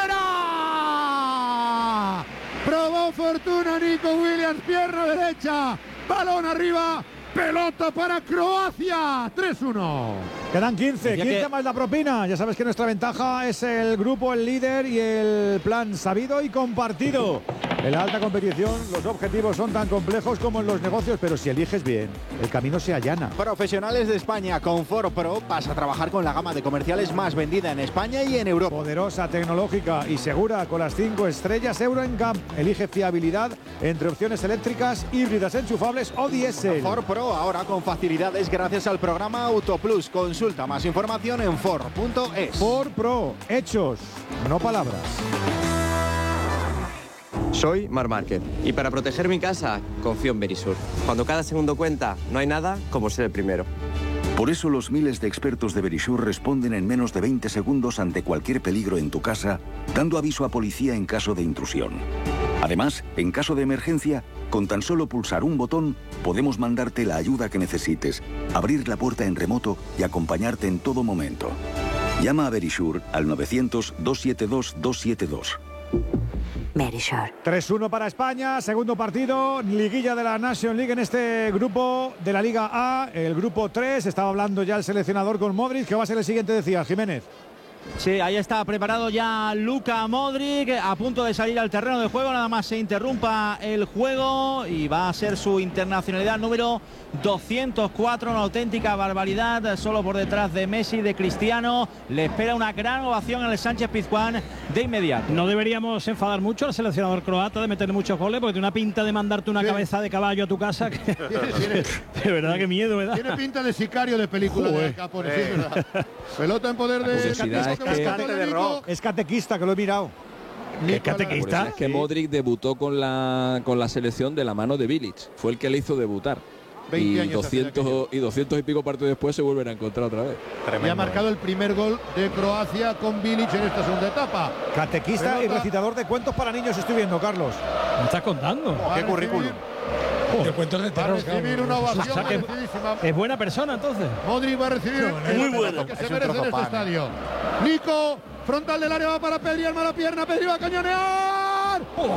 ¡Fuera! Probó fortuna Nico Williams, pierna derecha. Balón arriba. Pelota para Croacia. tres uno. Quedan quince, Decía quince que- más la propina. Ya sabes que nuestra ventaja es el grupo, el líder y el plan sabido y compartido. En la alta competición los objetivos son tan complejos como en los negocios, pero si eliges bien, el camino se allana. Profesionales de España, con Ford Pro vas a trabajar con la gama de comerciales más vendida en España y en Europa. Poderosa, tecnológica y segura con las cinco estrellas Euro N C A P. Elige fiabilidad entre opciones eléctricas, híbridas, enchufables o diésel. Ford Pro ahora con facilidades gracias al programa Auto Plus. Consulta más información en Ford punto es. Ford Pro, hechos, no palabras. Soy Mar Márquez y para proteger mi casa confío en Verisur. Cuando cada segundo cuenta, no hay nada como ser el primero. Por eso los miles de expertos de Verisur responden en menos de veinte segundos ante cualquier peligro en tu casa, dando aviso a policía en caso de intrusión. Además, en caso de emergencia, con tan solo pulsar un botón, podemos mandarte la ayuda que necesites, abrir la puerta en remoto y acompañarte en todo momento. Llama a Verisur al novecientos, doscientos setenta y dos, doscientos setenta y dos. tres uno para España, segundo partido, liguilla de la Nation League en este grupo de la Liga A, el grupo tres. Estaba hablando ya el seleccionador con Modric, que va a ser el siguiente, decía Jiménez. Sí, ahí está preparado ya Luka Modric, a punto de salir al terreno de juego, nada más se interrumpa el juego y va a ser su internacionalidad número doscientos cuatro, una auténtica barbaridad, solo por detrás de Messi, de Cristiano. Le espera una gran ovación al Sánchez Pizjuán de inmediato. No deberíamos enfadar mucho al seleccionador croata de meterle muchos goles, porque tiene una pinta de mandarte una Sí. cabeza de caballo a tu casa. Que... Tiene- de verdad, que miedo me da. Tiene pinta de sicario de película de Al Capone, sí, es verdad. Pelota en poder de... curiosidad es que- Es catequista, que lo he mirado. ¿Qué catequista? Es que Modric debutó con la, con la selección de la mano de Bilic. Fue el que le hizo debutar. veinte Y años hace doscientos, y doscientos y pico partidos después se vuelven a encontrar otra vez. Y ha marcado el primer gol de Croacia con Bilic en esta segunda etapa. Catequista y Pelota. recitador de cuentos para niños estoy viendo, Carlos. ¿Me estás contando? Va a ¿Qué currículum? De cuentos de Va a terror, recibir claro. una O ovación sea que- merecidísima. Es buena persona, entonces. Modric va a recibir el Muy buena. que se Es un merece en trozo este pan, estadio. Nico, frontal del área va para Pedri, arma la pierna, Pedri va a cañonear.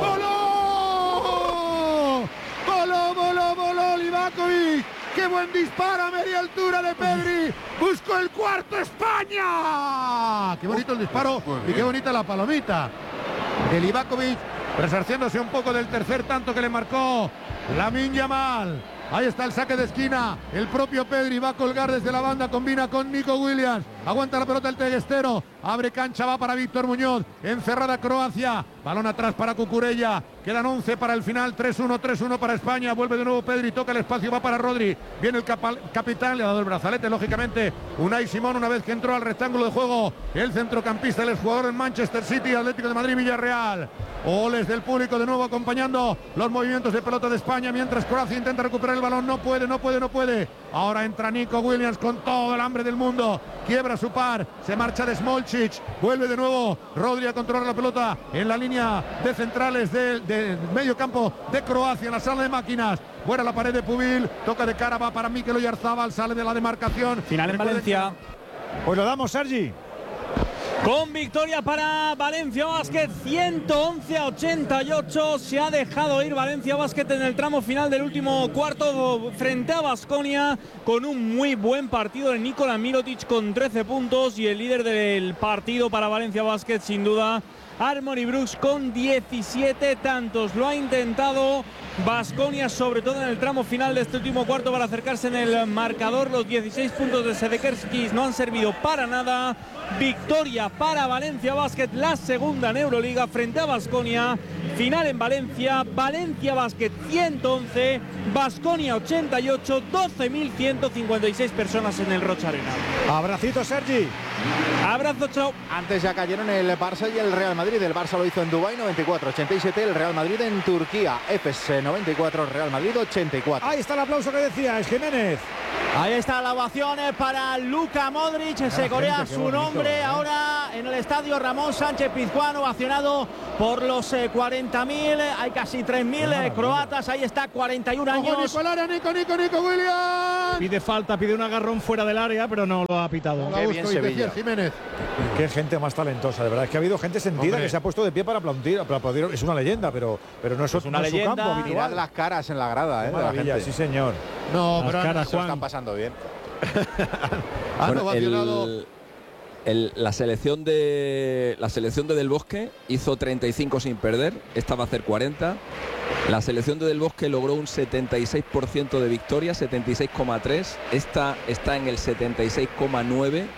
¡Voló! ¡Voló, voló, voló Livakovic! ¡Qué buen disparo a media altura de Pedri! ¡Buscó el cuarto España! ¡Qué bonito el disparo y qué bonita la palomita! De Livakovic, resarciéndose un poco del tercer tanto que le marcó Lamine Yamal. Ahí está el saque de esquina. El propio Pedri va a colgar desde la banda. Combina con Nico Williams. Aguanta la pelota el Teguestero. Abre cancha, va para Víctor Muñoz. Encerrada Croacia. Balón atrás para Cucurella. Quedan once para el final. tres uno, tres uno para España. Vuelve de nuevo Pedri. Toca el espacio. Va para Rodri. Viene el capa- capitán. Le ha dado el brazalete, lógicamente. Unai Simón, una vez que entró al rectángulo de juego. El centrocampista, el jugador en Manchester City, Atlético de Madrid, Villarreal. Oles del público de nuevo acompañando los movimientos de pelota de España. Mientras Croacia intenta recuperar el balón. No puede, no puede, no puede. Ahora entra Nico Williams con todo el hambre del mundo. Quiebra su par. Se marcha de Smolcic. Vuelve de nuevo Rodri a controlar la pelota en la línea de centrales del de medio campo de Croacia, en la sala de máquinas. Fuera la pared de Pubil. Toca de cara, va para Mikel Oyarzabal. Sale de la demarcación. Final en Recuerden Valencia. Pues lo damos, Sergi. Con victoria para Valencia Basket, ciento once a ochenta y ocho. Se ha dejado ir Valencia Basket en el tramo final del último cuarto frente a Baskonia, con un muy buen partido de Nikola Mirotic con trece puntos, y el líder del partido para Valencia Basket, sin duda, Harmony Brooks con diecisiete tantos. Lo ha intentado Baskonia, sobre todo en el tramo final de este último cuarto, para acercarse en el marcador. Los dieciséis puntos de Sedekerskis no han servido para nada. Victoria para Valencia Basket, la segunda en Euroliga frente a Baskonia. Final en Valencia, Valencia Basket ciento once, Baskonia ochenta y ocho, doce mil ciento cincuenta y seis personas en el Rocha Arena. Abracito, Sergi. Abrazo, chao. Antes ya cayeron el Barça y el Real Madrid. El Barça lo hizo en Dubái, noventa y cuatro ochenta y siete. El Real Madrid en Turquía, Efes noventa y cuatro, Real Madrid ochenta y cuatro. Ahí está el aplauso que decías, Jiménez. Ahí está la ovación para Luka Modric, se corea gente, su bonito, nombre ¿eh? ahora en el estadio Ramón Sánchez Pizjuán, ovacionado por los eh, cuarenta mil, hay casi tres mil eh, croatas, ahí está, cuarenta y un años. Nico, el área, Nico, Nico, Nico Williams. Pide falta, pide un agarrón fuera del área, pero no lo ha pitado. Qué bien Sevilla. Jiménez. Qué gente más talentosa, de verdad. Es que ha habido gente sentida Hombre. que se ha puesto de pie para aplaudir. Para aplaudir. Es una leyenda, pero, pero no es, Es una no es su leyenda. campo habitual. Mirad las caras en la grada, Qué eh, de la maravilla, gente. sí señor. No, Las pero caras, Se lo Juan. están pasando bien. han Bueno, ovacionado. el, el- la selección de la selección de Del Bosque hizo treinta y cinco sin perder, esta va a hacer cuarenta. La selección de Del Bosque logró un setenta y seis por ciento de victoria, setenta y seis coma tres. Esta está en el setenta y seis coma nueve.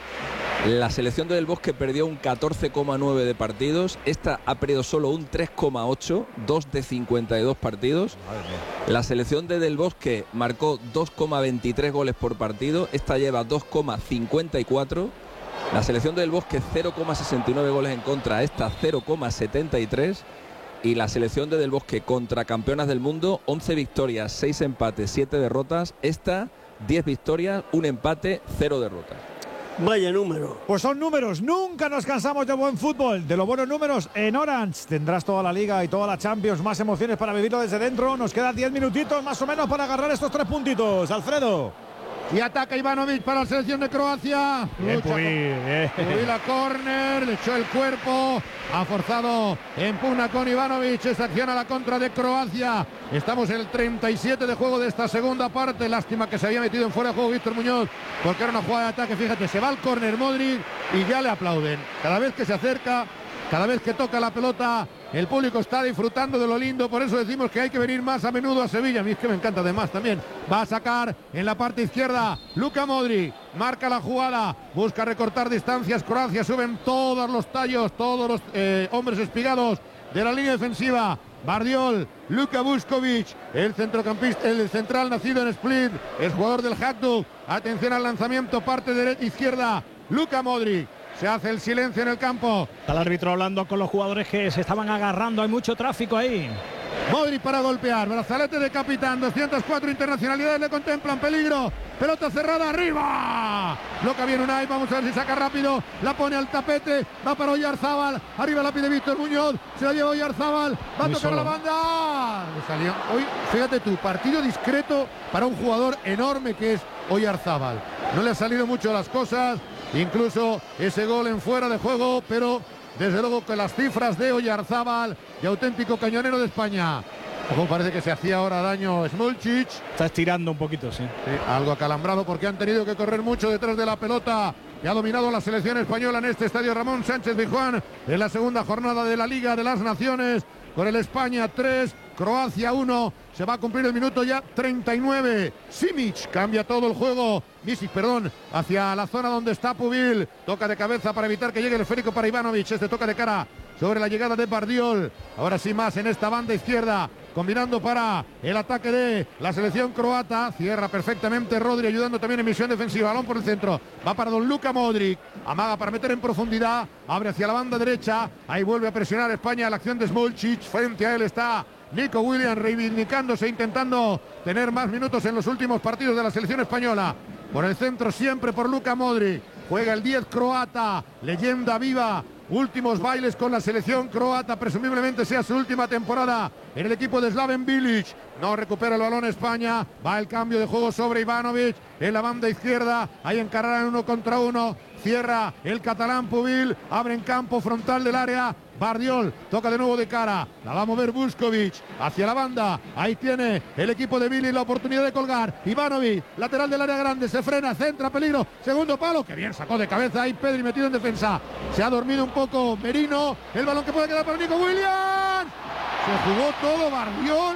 La selección de Del Bosque perdió un catorce coma nueve de partidos. Esta ha perdido solo un tres coma ocho, dos de cincuenta y dos partidos. La selección de Del Bosque marcó dos coma veintitrés goles por partido. Esta lleva dos coma cincuenta y cuatro. La selección de Del Bosque cero coma sesenta y nueve goles en contra. Esta cero coma setenta y tres. Y la selección de Del Bosque contra campeonas del mundo, once victorias, seis empates, siete derrotas. Esta, diez victorias, un empate, cero derrotas. Vaya número. Pues son números, nunca nos cansamos de buen fútbol, de los buenos números en Orange. Tendrás toda la Liga y toda la Champions, más emociones para vivirlo desde dentro. Nos quedan diez minutitos más o menos para agarrar estos tres puntitos. Alfredo. Y ataca Ivanovic para la selección de Croacia. Bien, Lucha Pubil, con- bien. Pubil a córner, le echó el cuerpo, ha forzado, empuna con Ivanovic, se acciona la contra de Croacia. Estamos en el treinta y siete de juego de esta segunda parte. Lástima que se había metido en fuera de juego Víctor Muñoz, porque era una jugada de ataque. Fíjate, se va al córner Modric y ya le aplauden. Cada vez que se acerca, cada vez que toca la pelota, el público está disfrutando de lo lindo. Por eso decimos que hay que venir más a menudo a Sevilla. A mí es que me encanta además también. Va a sacar en la parte izquierda Luka Modric, marca la jugada, busca recortar distancias. Croacia, suben todos los tallos, todos los eh, hombres espigados de la línea defensiva. Bardiol, Luka Vuskovic, el centrocampista, el central nacido en Split, es jugador del Hajduk. Atención al lanzamiento, parte derecha izquierda, Luka Modric. Se hace el silencio en el campo. Está el árbitro hablando con los jugadores que se estaban agarrando. Hay mucho tráfico ahí. Modric para golpear. Brazalete de capitán. doscientas cuatro internacionalidades le contemplan. Peligro. Pelota cerrada arriba. Bloca bien Unai. Vamos a ver si saca rápido. La pone al tapete. Va para Oyarzábal. Arriba la pide Víctor Muñoz. Se la lleva Oyarzábal. Va a Muy tocar solo. la banda. Le salió. Hoy, fíjate tú, partido discreto para un jugador enorme que es Oyarzábal. No le han salido mucho las cosas. Incluso ese gol en fuera de juego, pero desde luego que las cifras de Oyarzábal, de auténtico cañonero de España. Como parece que se hacía ahora daño Smolcic. Está estirando un poquito, sí. Sí, algo acalambrado porque han tenido que correr mucho detrás de la pelota. Y ha dominado la selección española en este estadio Ramón Sánchez Pizjuán en la segunda jornada de la Liga de las Naciones. Con el España tres, Croacia uno. Se va a cumplir el minuto ya treinta y nueve. Simic cambia todo el juego. Misic, perdón, hacia la zona donde está Pubil. Toca de cabeza para evitar que llegue el esférico para Ivanovic. Este toca de cara sobre la llegada de Bardiol. Ahora sí más en esta banda izquierda. Combinando para el ataque de la selección croata. Cierra perfectamente Rodri, ayudando también en misión defensiva. Balón por el centro. Va para don Luka Modric. Amaga para meter en profundidad. Abre hacia la banda derecha. Ahí vuelve a presionar España la acción de Smolcic. Frente a él está Nico Williams reivindicándose, intentando tener más minutos en los últimos partidos de la selección española. Por el centro siempre por Luka Modric. Juega el diez croata. Leyenda viva. Últimos bailes con la selección croata, presumiblemente sea su última temporada en el equipo de Slaven Bilic. No recupera el balón España, va el cambio de juego sobre Ivanovic en la banda izquierda, ahí encararán uno contra uno, cierra el catalán Pubil, abre en campo frontal del área, Bardiol toca de nuevo de cara, la va a mover Vuskovic hacia la banda, ahí tiene el equipo de Bilic la oportunidad de colgar, Ivanovic, lateral del área grande, se frena, centra, peligro, segundo palo, que bien sacó de cabeza ahí Pedri metido en defensa, se ha dormido un poco Merino, el balón que puede quedar para Nico Williams, se jugó todo Bardiol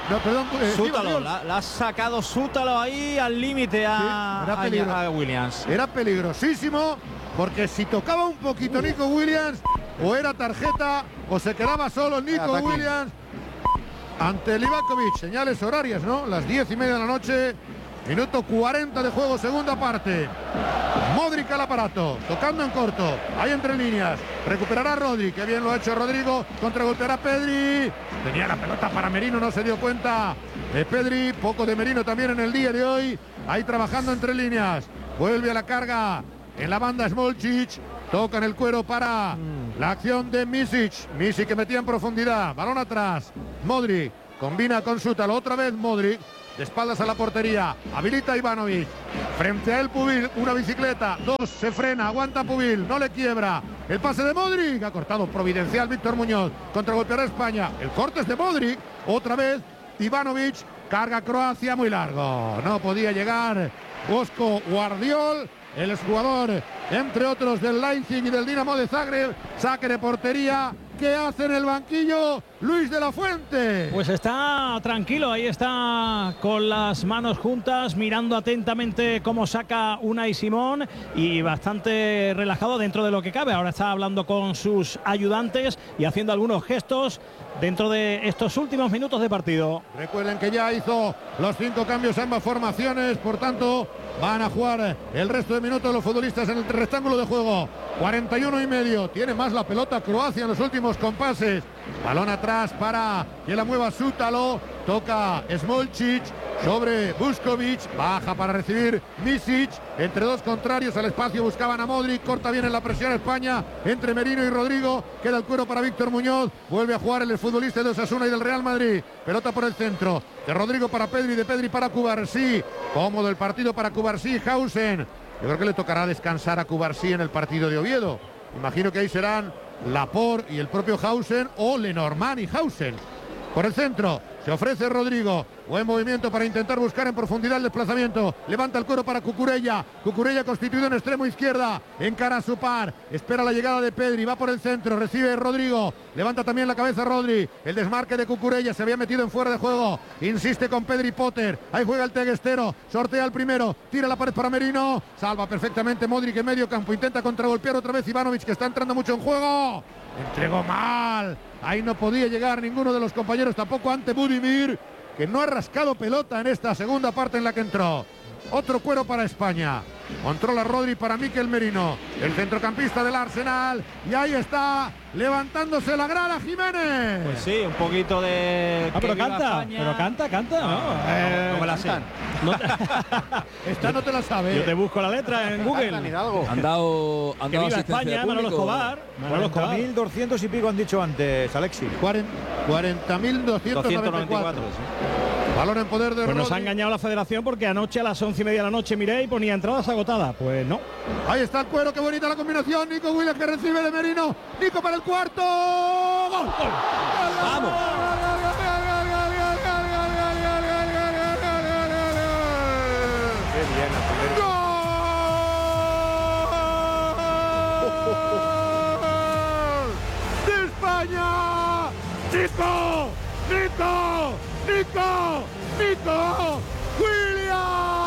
No, perdón, eh, Sútalo, la, la ha sacado Sútalo ahí al límite a, sí, era a, peligro, a Williams. Era peligrosísimo porque si tocaba un poquito Nico Williams, o era tarjeta o se quedaba solo Nico Williams ante Livakovic. Señales horarias, ¿no? Las diez y media de la noche, minuto cuarenta de juego, segunda parte. Modric al aparato, tocando en corto, ahí entre líneas, recuperará Rodri, que bien lo ha hecho Rodrigo, contragolpeará Pedri, tenía la pelota para Merino, no se dio cuenta de Pedri, poco de Merino también en el día de hoy, ahí trabajando entre líneas, vuelve a la carga en la banda Smolcic, toca en el cuero para mm. la acción de Misic, Misic que metía en profundidad, balón atrás, Modric, combina con Sútalo, otra vez Modric, de espaldas a la portería, habilita Ivanovic, frente a él Pubil, una bicicleta, dos, se frena, aguanta Pubil, no le quiebra, el pase de Modric, ha cortado providencial Víctor Muñoz, contragolpeará España, el corte es de Modric, otra vez Ivanovic, carga Croacia muy largo, no podía llegar Bosko Guardiol, el exjugador, entre otros, del Leipzig y del Dinamo de Zagreb, saque de portería. ¿Qué hace en el banquillo Luis de la Fuente? Pues está tranquilo, ahí está con las manos juntas, mirando atentamente cómo saca Unai Simón y bastante relajado dentro de lo que cabe. Ahora está hablando con sus ayudantes y haciendo algunos gestos dentro de estos últimos minutos de partido. Recuerden que ya hizo los cinco cambios ambas formaciones, por tanto van a jugar el resto de minutos los futbolistas en el rectángulo de juego. cuarenta y uno y medio, tiene más la pelota Croacia en los últimos compases. Balón atrás para que la mueva Sútalo, toca Smolcic sobre Vuskovic, baja para recibir Misic, entre dos contrarios al espacio buscaban a Modric, corta bien en la presión España, entre Merino y Rodrigo, queda el cuero para Víctor Muñoz, vuelve a jugar el futbolista de Osasuna y del Real Madrid, pelota por el centro, de Rodrigo para Pedri, de Pedri para Cubarsí, cómodo el partido para Cubarsí, Hausen, yo creo que le tocará descansar a Cubarsí en el partido de Oviedo, imagino que ahí serán Laporte y el propio Hausen o Lenormand y Hausen. Por el centro se ofrece Rodrigo, buen movimiento para intentar buscar en profundidad el desplazamiento, levanta el cuero para Cucurella, Cucurella constituido en extremo izquierda, encara a su par, espera la llegada de Pedri, va por el centro, recibe Rodrigo, levanta también la cabeza Rodri, el desmarque de Cucurella, se había metido en fuera de juego, insiste con Pedri Potter, ahí juega el teguestero, sortea el primero, tira la pared para Merino, salva perfectamente Modric en medio campo, intenta contragolpear otra vez Ivanovic que está entrando mucho en juego, entregó mal, ahí no podía llegar ninguno de los compañeros, tampoco ante Budimir, que no ha rascado pelota en esta segunda parte en la que entró. Otro cuero para España. Controla Rodri para Mikel Merino, el centrocampista del Arsenal. Y ahí está, levantándose la grada Jiménez. Pues sí, un poquito de... Ah, pero canta, pero canta, canta, ¿no? No, eh, no me la sé. No te... Esta no te la sabes. Yo te busco la letra en Google. Han dado, han que dado viva asistencia España, de Manolo público. Escobar. cuarenta mil doscientos y pico han dicho antes, Alexis. cuarenta mil doscientos noventa y cuatro. Balón en poder de Pues nos Rodri. ha engañado la federación porque anoche a las once y media de la noche miré y ponía entradas agotadas. Pues no. Ahí está el cuero, qué bonita la combinación. Nico Williams que recibe de Merino. Nico para el cuarto. ¡Gol! ¡Vamos! Qué bien, ¡Gol! ¡De España! ¡Nico! ¡Nico! ¡Nico! ¡Nico! ¡Williams!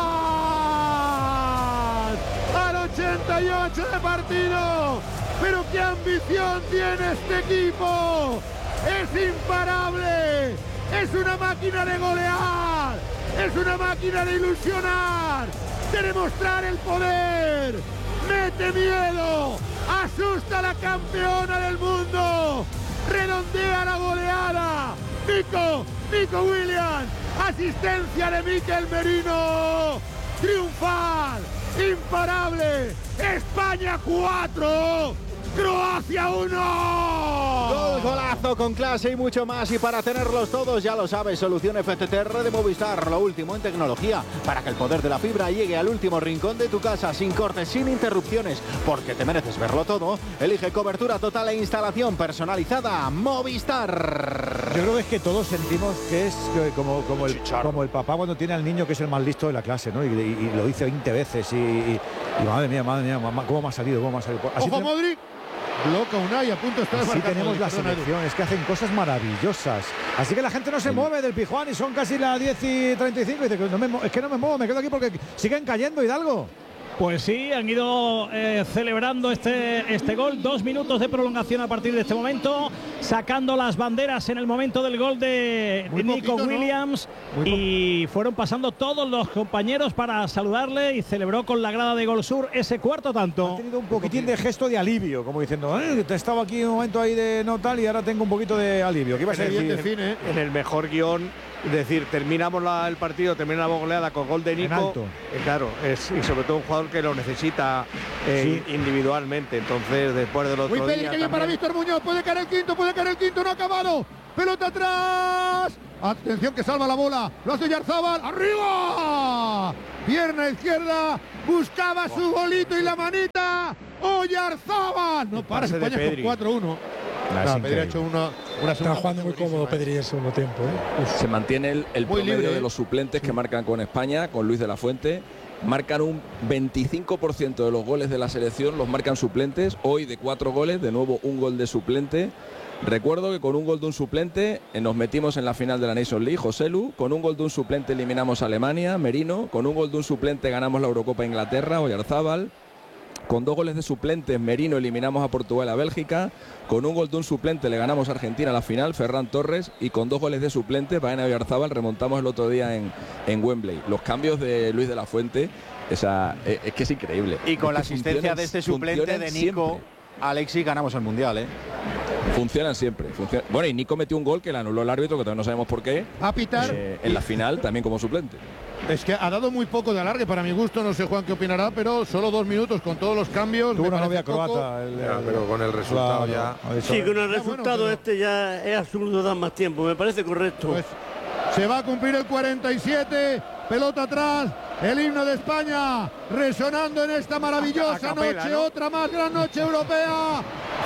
Al ochenta y ocho de partido. ¡Pero qué ambición tiene este equipo! ¡Es imparable! ¡Es una máquina de golear! ¡Es una máquina de ilusionar! ¡De demostrar el poder! ¡Mete miedo! ¡Asusta a la campeona del mundo! ¡Redondea la goleada! ¡Nico! ¡Nico Williams! ¡Asistencia de Mikel Merino! ¡Triunfal! ¡Imparable! ¡España cuatro! ¡Croacia uno! Gol, golazo con clase y mucho más. Y para tenerlos todos, ya lo sabes, solución F T T R de Movistar, lo último en tecnología, para que el poder de la fibra llegue al último rincón de tu casa, sin cortes, sin interrupciones, porque te mereces verlo todo. Elige cobertura total e instalación personalizada Movistar. Yo creo que es que todos sentimos que es que como, como, el, como el papá cuando tiene al niño que es el más listo de la clase, ¿no? Y, y, y lo dice veinte veces y, y, y madre mía, madre mía, mamá, ¿cómo me ha salido? ¿Cómo me ha salido? Así ¡Ojo, tenemos... Modric! Bloca Unai, a punto está de Así marcar. tenemos la Perdona, Edu. selección, es que hacen cosas maravillosas. Así que la gente no se mueve del Pijuán y son casi las diez y treinta y cinco. Y dice, no me, es que no me muevo, me quedo aquí porque siguen cayendo, Hidalgo. Pues sí, han ido eh, celebrando este, este gol. Dos minutos de prolongación a partir de este momento. Sacando las banderas en el momento del gol de Muy Nico poquito, ¿no? Williams. Y fueron pasando todos los compañeros para saludarle. Y celebró con la grada de Gol Sur ese cuarto tanto. Ha tenido un poquitín de gesto de alivio, como diciendo, eh, te estaba aquí un momento ahí de no tal y ahora tengo un poquito de alivio. ¿Qué ibas a En el- decir? en, en el mejor guión, es decir, terminamos la- el partido, terminamos la goleada con gol de Nico. alto. Eh, claro, es, y sobre todo un jugador que lo necesita eh, individualmente. Entonces, después del otro Uy, Pedri, día que viene para también- Víctor Muñoz, puede caer el quinto, puede caer el quinto, no ha acabado. Pelota atrás. Atención que salva la bola. Lo hace Yarzábal. ¡Arriba! Pierna izquierda. Buscaba su bolito y la manita. ¡Oyarzábal! No para, pase de España con Pedri. cuatro uno. Nah, No, es Pedri ha increíble. hecho una, una Está segunda jugando muy cómodo Pedri en el segundo tiempo. ¿eh? Se mantiene el, el Muy promedio libre, de ¿eh? los suplentes que marcan con España, con Luis de la Fuente. Marcan un veinticinco por ciento de los goles de la selección, los marcan suplentes. Hoy de cuatro goles, de nuevo un gol de suplente. Recuerdo que con un gol de un suplente eh, nos metimos en la final de la Nations League, Joselu. Con un gol de un suplente eliminamos a Alemania, Merino. Con un gol de un suplente ganamos la Eurocopa a Inglaterra, Oyarzábal. Con dos goles de suplentes, Merino eliminamos a Portugal a Bélgica. Con un gol de un suplente le ganamos a Argentina a la final, Ferran Torres. Y con dos goles de suplentes, Baena Oyarzábal, remontamos el otro día en, en Wembley. Los cambios de Luis de la Fuente, esa, es, es que es increíble. Y con Es la que asistencia funcionan- de este suplente funcionan de Nico, siempre. Alexis, ganamos el Mundial, ¿eh? Funcionan siempre. funciona- Bueno, y Nico metió un gol que le anuló el árbitro, que todavía no sabemos por qué. A pitar. eh, en la final también como suplente. Es que ha dado muy poco de alargue para mi gusto, no sé Juan qué opinará, pero solo dos minutos con todos los cambios. Tuvo me una parece novia poco. croata. el- Ya, el- pero con el resultado Claro, ya. ha dicho- Sí, con el bueno, resultado pero- este ya es absurdo dar más tiempo, me parece correcto. Pues se va a cumplir el cuarenta y siete, pelota atrás, el himno de España resonando en esta maravillosa A capela, noche, ¿no? otra más gran noche europea.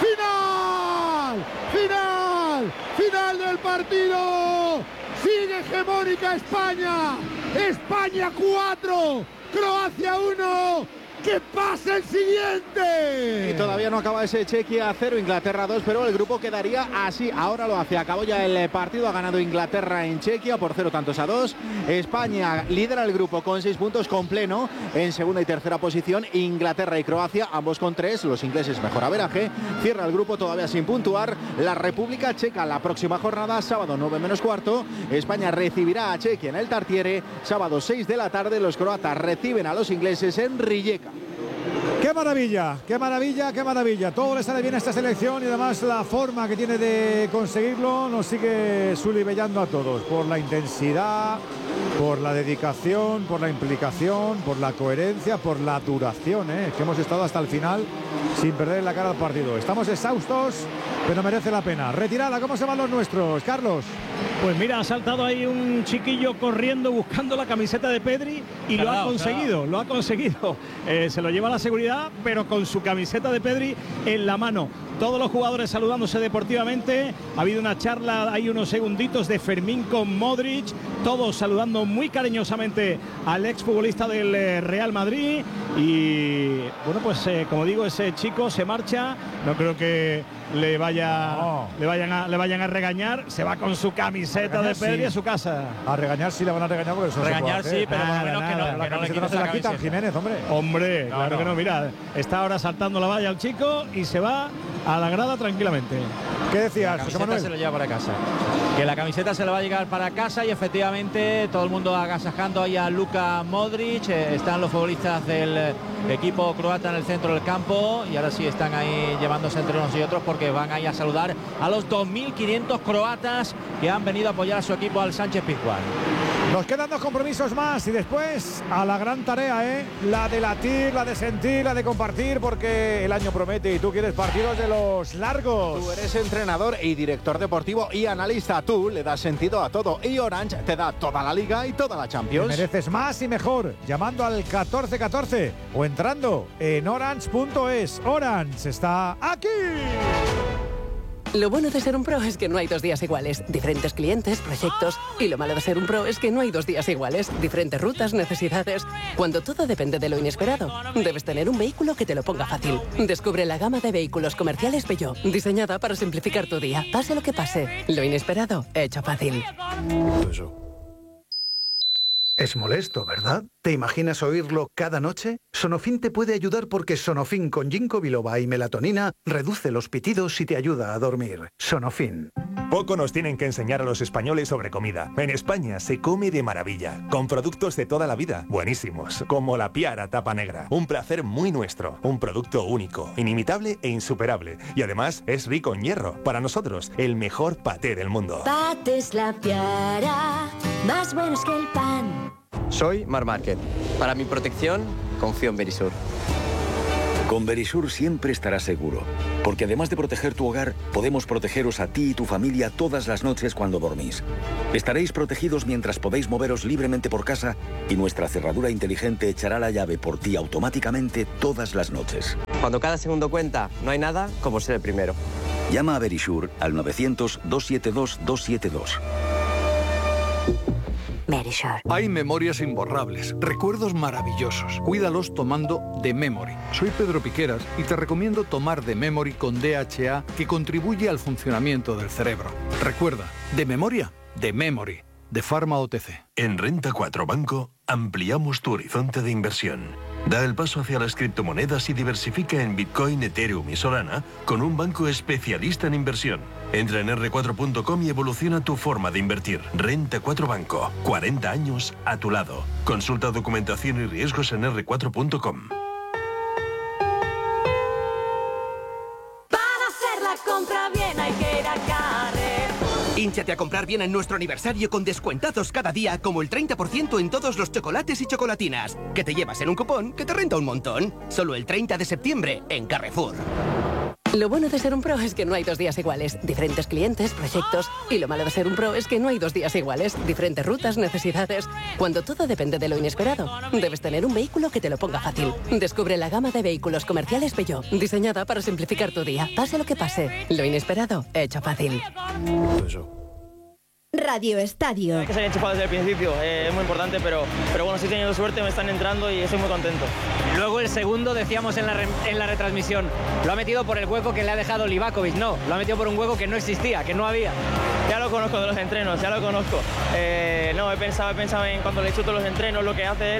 ¡Final! ¡Final! ¡Final del partido! Sigue hegemónica España. España cuatro, Croacia uno. ¡Que pase el siguiente! Y todavía no acaba ese Chequia cero, Inglaterra dos, pero el grupo quedaría así. Ahora lo hace. Acabó ya el partido. Ha ganado Inglaterra en Chequia por cero tantos a dos. España lidera el grupo con seis puntos con pleno. En segunda y tercera posición, Inglaterra y Croacia, ambos con tres. Los ingleses mejor averaje. Cierra el grupo todavía sin puntuar la República Checa la próxima jornada, sábado nueve menos cuarto. España recibirá a Chequia en el Tartiere. Sábado seis de la tarde, los croatas reciben a los ingleses en Rijeka. ¡Qué maravilla! ¡Qué maravilla! ¡Qué maravilla! Todo le sale bien a esta selección y además la forma que tiene de conseguirlo nos sigue sulibellando a todos por la intensidad, por la dedicación, por la implicación, por la coherencia, por la duración, ¿eh? Es que hemos estado hasta el final sin perder la cara al partido. Estamos exhaustos, pero merece la pena. Retirada, ¿cómo se van los nuestros, Carlos? Pues mira, ha saltado ahí un chiquillo corriendo buscando la camiseta de Pedri y lo ha Cargado, conseguido, lo ha conseguido. Eh, se lo lleva a la seguridad, pero con su camiseta de Pedri en la mano. Todos los jugadores saludándose deportivamente. Ha habido una charla, hay unos segunditos de Fermín con Modric, todos saludando muy cariñosamente al exfutbolista del eh, Real Madrid. Y bueno, pues eh, como digo, ese chico se marcha. No creo que le vaya No. le vayan a le vayan a regañar. Se va con su camiseta de regañar, Pedri sí. a su casa. A regañar sí le van a regañar porque eso no se Regañar puede hacer. sí, pero por lo Nada, menos que no, nada, que La no le camiseta no quites se la la quitan, camiseta. Jiménez, hombre. Hombre, No, claro no. que no, mira, está ahora saltando la valla el chico y se va a la grada tranquilamente. ¿Qué La decías, José camiseta Manuel? se lo lleva para casa. Que la camiseta se le va a llegar para casa y efectivamente todo el mundo agasajando ahí a Luka Modric. Eh, están los futbolistas del eh, equipo croata en el centro del campo y ahora sí están ahí llevándose entre unos y otros porque van ahí a saludar a los dos mil quinientos croatas que han venido a apoyar a su equipo al Sánchez Pizjuán. Nos quedan dos compromisos más y después a la gran tarea, ¿eh? La de latir, la de sentir, la de compartir, porque el año promete y tú quieres partidos de los largos. Tú eres entrenador y director deportivo y analista. Tú le das sentido a todo y Orange te da toda la Liga y toda la Te Champions. mereces más y mejor llamando al catorce catorce o entrando en orange punto es. Orange está aquí. Lo bueno de ser un pro es que no hay dos días iguales. Diferentes clientes, proyectos. Y lo malo de ser un pro es que no hay dos días iguales. Diferentes rutas, necesidades. Cuando todo depende de lo inesperado, debes tener un vehículo que te lo ponga fácil. Descubre la gama de vehículos comerciales Peugeot, diseñada para simplificar tu día. Pase lo que pase, lo inesperado, hecho fácil. Es molesto, ¿verdad? ¿Te imaginas oírlo cada noche? Sonofin te puede ayudar porque Sonofin con ginkgo biloba y melatonina reduce los pitidos y te ayuda a dormir. Sonofin. Poco nos tienen que enseñar a los españoles sobre comida. En España se come de maravilla, con productos de toda la vida, buenísimos, como la Piara tapa negra. Un placer muy nuestro, un producto único, inimitable e insuperable. Y además es rico en hierro. Para nosotros, el mejor paté del mundo. Patés La Piara, más buenos que el pan. Soy Mar Márquez. Para mi protección, confío en Verisur. Con Verisur siempre estarás seguro, porque además de proteger tu hogar, podemos protegeros a ti y tu familia todas las noches cuando dormís. Estaréis protegidos mientras podéis moveros libremente por casa y nuestra cerradura inteligente echará la llave por ti automáticamente todas las noches. Cuando cada segundo cuenta, no hay nada como ser el primero. Llama a Verisur al novecientos, doscientos setenta y dos, doscientos setenta y dos. Verisur. Hay memorias imborrables, recuerdos maravillosos. Cuídalos tomando The Memory. Soy Pedro Piqueras y te recomiendo tomar The Memory con D H A, que contribuye al funcionamiento del cerebro. Recuerda, de memoria, The Memory, de Pharma O T C. En Renta cuatro Banco ampliamos tu horizonte de inversión. Da el paso hacia las criptomonedas y diversifica en Bitcoin, Ethereum y Solana con un banco especialista en inversión. Entra en erre cuatro punto com y evoluciona tu forma de invertir. Renta cuatro Banco. cuarenta años a tu lado. Consulta documentación y riesgos en erre cuatro punto com. Para hacer la compra bien hay que ir a Carrefour. Hínchate a comprar bien en nuestro aniversario con descuentazos cada día, como el treinta por ciento en todos los chocolates y chocolatinas, que te llevas en un cupón que te renta un montón. Solo el treinta de septiembre en Carrefour. Lo bueno de ser un pro es que no hay dos días iguales. Diferentes clientes, proyectos. Y lo malo de ser un pro es que no hay dos días iguales. Diferentes rutas, necesidades. Cuando todo depende de lo inesperado, debes tener un vehículo que te lo ponga fácil. Descubre la gama de vehículos comerciales Peugeot, diseñada para simplificar tu día. Pase lo que pase, lo inesperado, hecho fácil. Radio Estadio. Hay que ser enchufado desde el principio, eh, es muy importante, pero, pero bueno, estoy teniendo suerte, me están entrando y estoy muy contento. Luego el segundo, decíamos en la, re, en la retransmisión, lo ha metido por el hueco que le ha dejado Livakovic, no, lo ha metido por un hueco que no existía, que no había. Ya lo conozco de los entrenos, ya lo conozco. Eh, no, he pensado, he pensado en cuando le chuto los entrenos, lo que hace él,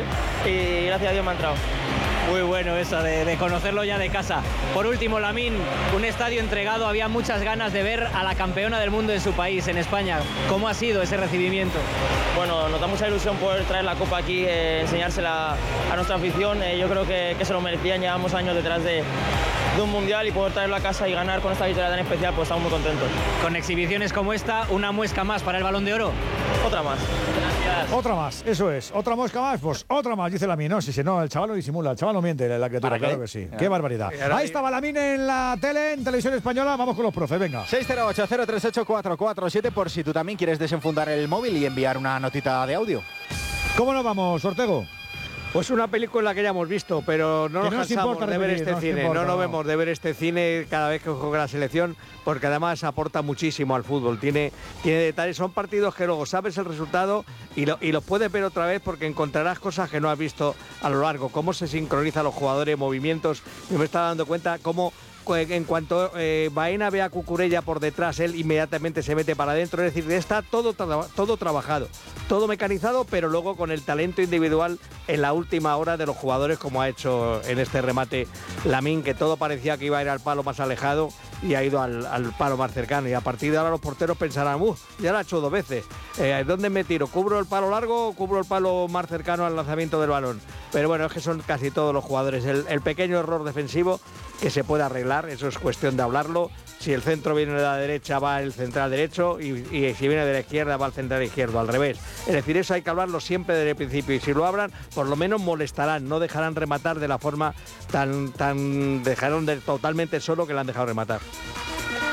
y gracias a Dios me ha entrado. Muy bueno eso de, de conocerlo ya de casa. Por último, Lamín, un estadio entregado, había muchas ganas de ver a la campeona del mundo en su país, en España. ¿Cómo ha sido ese recibimiento? Bueno, nos da mucha ilusión poder traer la copa aquí, eh, enseñársela a nuestra afición. Eh, yo creo que, que se lo merecían, llevamos años detrás de, de un mundial y poder traerlo a casa y ganar con esta victoria tan especial, pues estamos muy contentos. Con exhibiciones como esta, una muesca más para el Balón de Oro. Otra más. Gracias. Otra más, eso es. Otra mosca más, pues otra más, dice Lamín. No, si, si no, el chaval lo disimula, el chaval no miente, la criatura, claro que sí. Qué barbaridad. Ahí estaba Lamín en la tele, en televisión española. Vamos con los profes, venga. seis cero ocho, cero tres ocho, cuatro cuatro siete por si tú también quieres desenfundar el móvil y enviar una notita de audio. ¿Cómo nos vamos, Ortego? Pues una película que ya hemos visto, pero no que nos no cansamos nos de ver repetir, este no cine. importa, no nos no. vemos de ver este cine cada vez que juega la selección, porque además aporta muchísimo al fútbol. Tiene, tiene detalles, son partidos que luego sabes el resultado y, lo, y los puedes ver otra vez porque encontrarás cosas que no has visto a lo largo. Cómo se sincronizan los jugadores, movimientos. Yo me estaba dando cuenta cómo en cuanto eh, Baena ve a Cucurella por detrás, él inmediatamente se mete para adentro. Es decir, está todo, tra todo trabajado, todo mecanizado, pero luego con el talento individual en la última hora de los jugadores, como ha hecho en este remate Lamín, que todo parecía que iba a ir al palo más alejado y ha ido al, al palo más cercano. Y a partir de ahora los porteros pensarán, uff, ya lo ha hecho dos veces. Eh, ¿Dónde me tiro? ¿Cubro el palo largo o cubro el palo más cercano al lanzamiento del balón? Pero bueno, es que son casi todos los jugadores. El, el pequeño error defensivo que se puede arreglar, eso es cuestión de hablarlo. Si el centro viene de la derecha, va el central derecho, y, y si viene de la izquierda, va el central izquierdo, al revés. Es decir, eso hay que hablarlo siempre desde el principio, y si lo hablan, por lo menos molestarán, no dejarán rematar de la forma tan, tan dejaron de, totalmente solo que le han dejado rematar.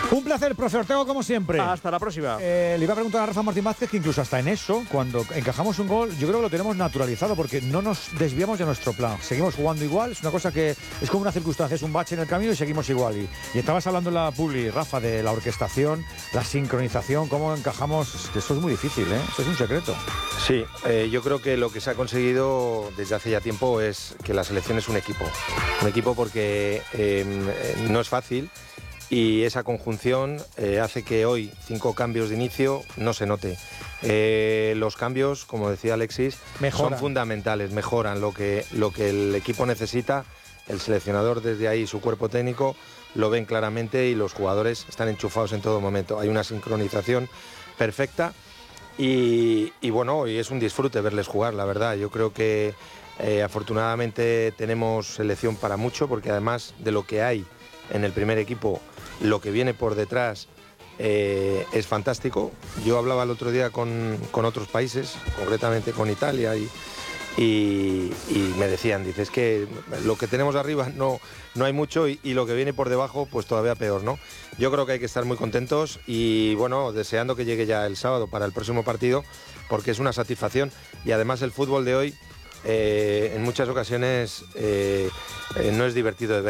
Un placer, profe Ortego, como siempre. Hasta la próxima. Eh, le iba a preguntar a Rafa Martín Vázquez que incluso hasta en eso, cuando encajamos un gol, yo creo que lo tenemos naturalizado porque no nos desviamos de nuestro plan. Seguimos jugando igual, es una cosa que es como una circunstancia, es un bache en el camino y seguimos igual. Y, y estabas hablando en la publi, Rafa, de la orquestación, la sincronización, cómo encajamos. Esto es muy difícil, ¿eh? Esto es un secreto. Sí, eh, yo creo que lo que se ha conseguido desde hace ya tiempo es que la selección es un equipo. Un equipo porque eh, no es fácil. Y esa conjunción eh, hace que hoy cinco cambios de inicio no se note. Eh, los cambios, como decía Alexis, Mejoran. son fundamentales, mejoran lo que, lo que el equipo necesita. El seleccionador desde ahí, su cuerpo técnico, lo ven claramente y los jugadores están enchufados en todo momento. Hay una sincronización perfecta y, y bueno, hoy es un disfrute verles jugar, la verdad. Yo creo que eh, afortunadamente tenemos selección para mucho porque además de lo que hay en el primer equipo, lo que viene por detrás eh, es fantástico. Yo hablaba el otro día con, con otros países, concretamente con Italia, y, y, y me decían, dices que lo que tenemos arriba no, no hay mucho y, y lo que viene por debajo pues todavía peor, ¿no? Yo creo que hay que estar muy contentos y bueno, deseando que llegue ya el sábado para el próximo partido, porque es una satisfacción y además el fútbol de hoy eh, en muchas ocasiones eh, eh, no es divertido de ver.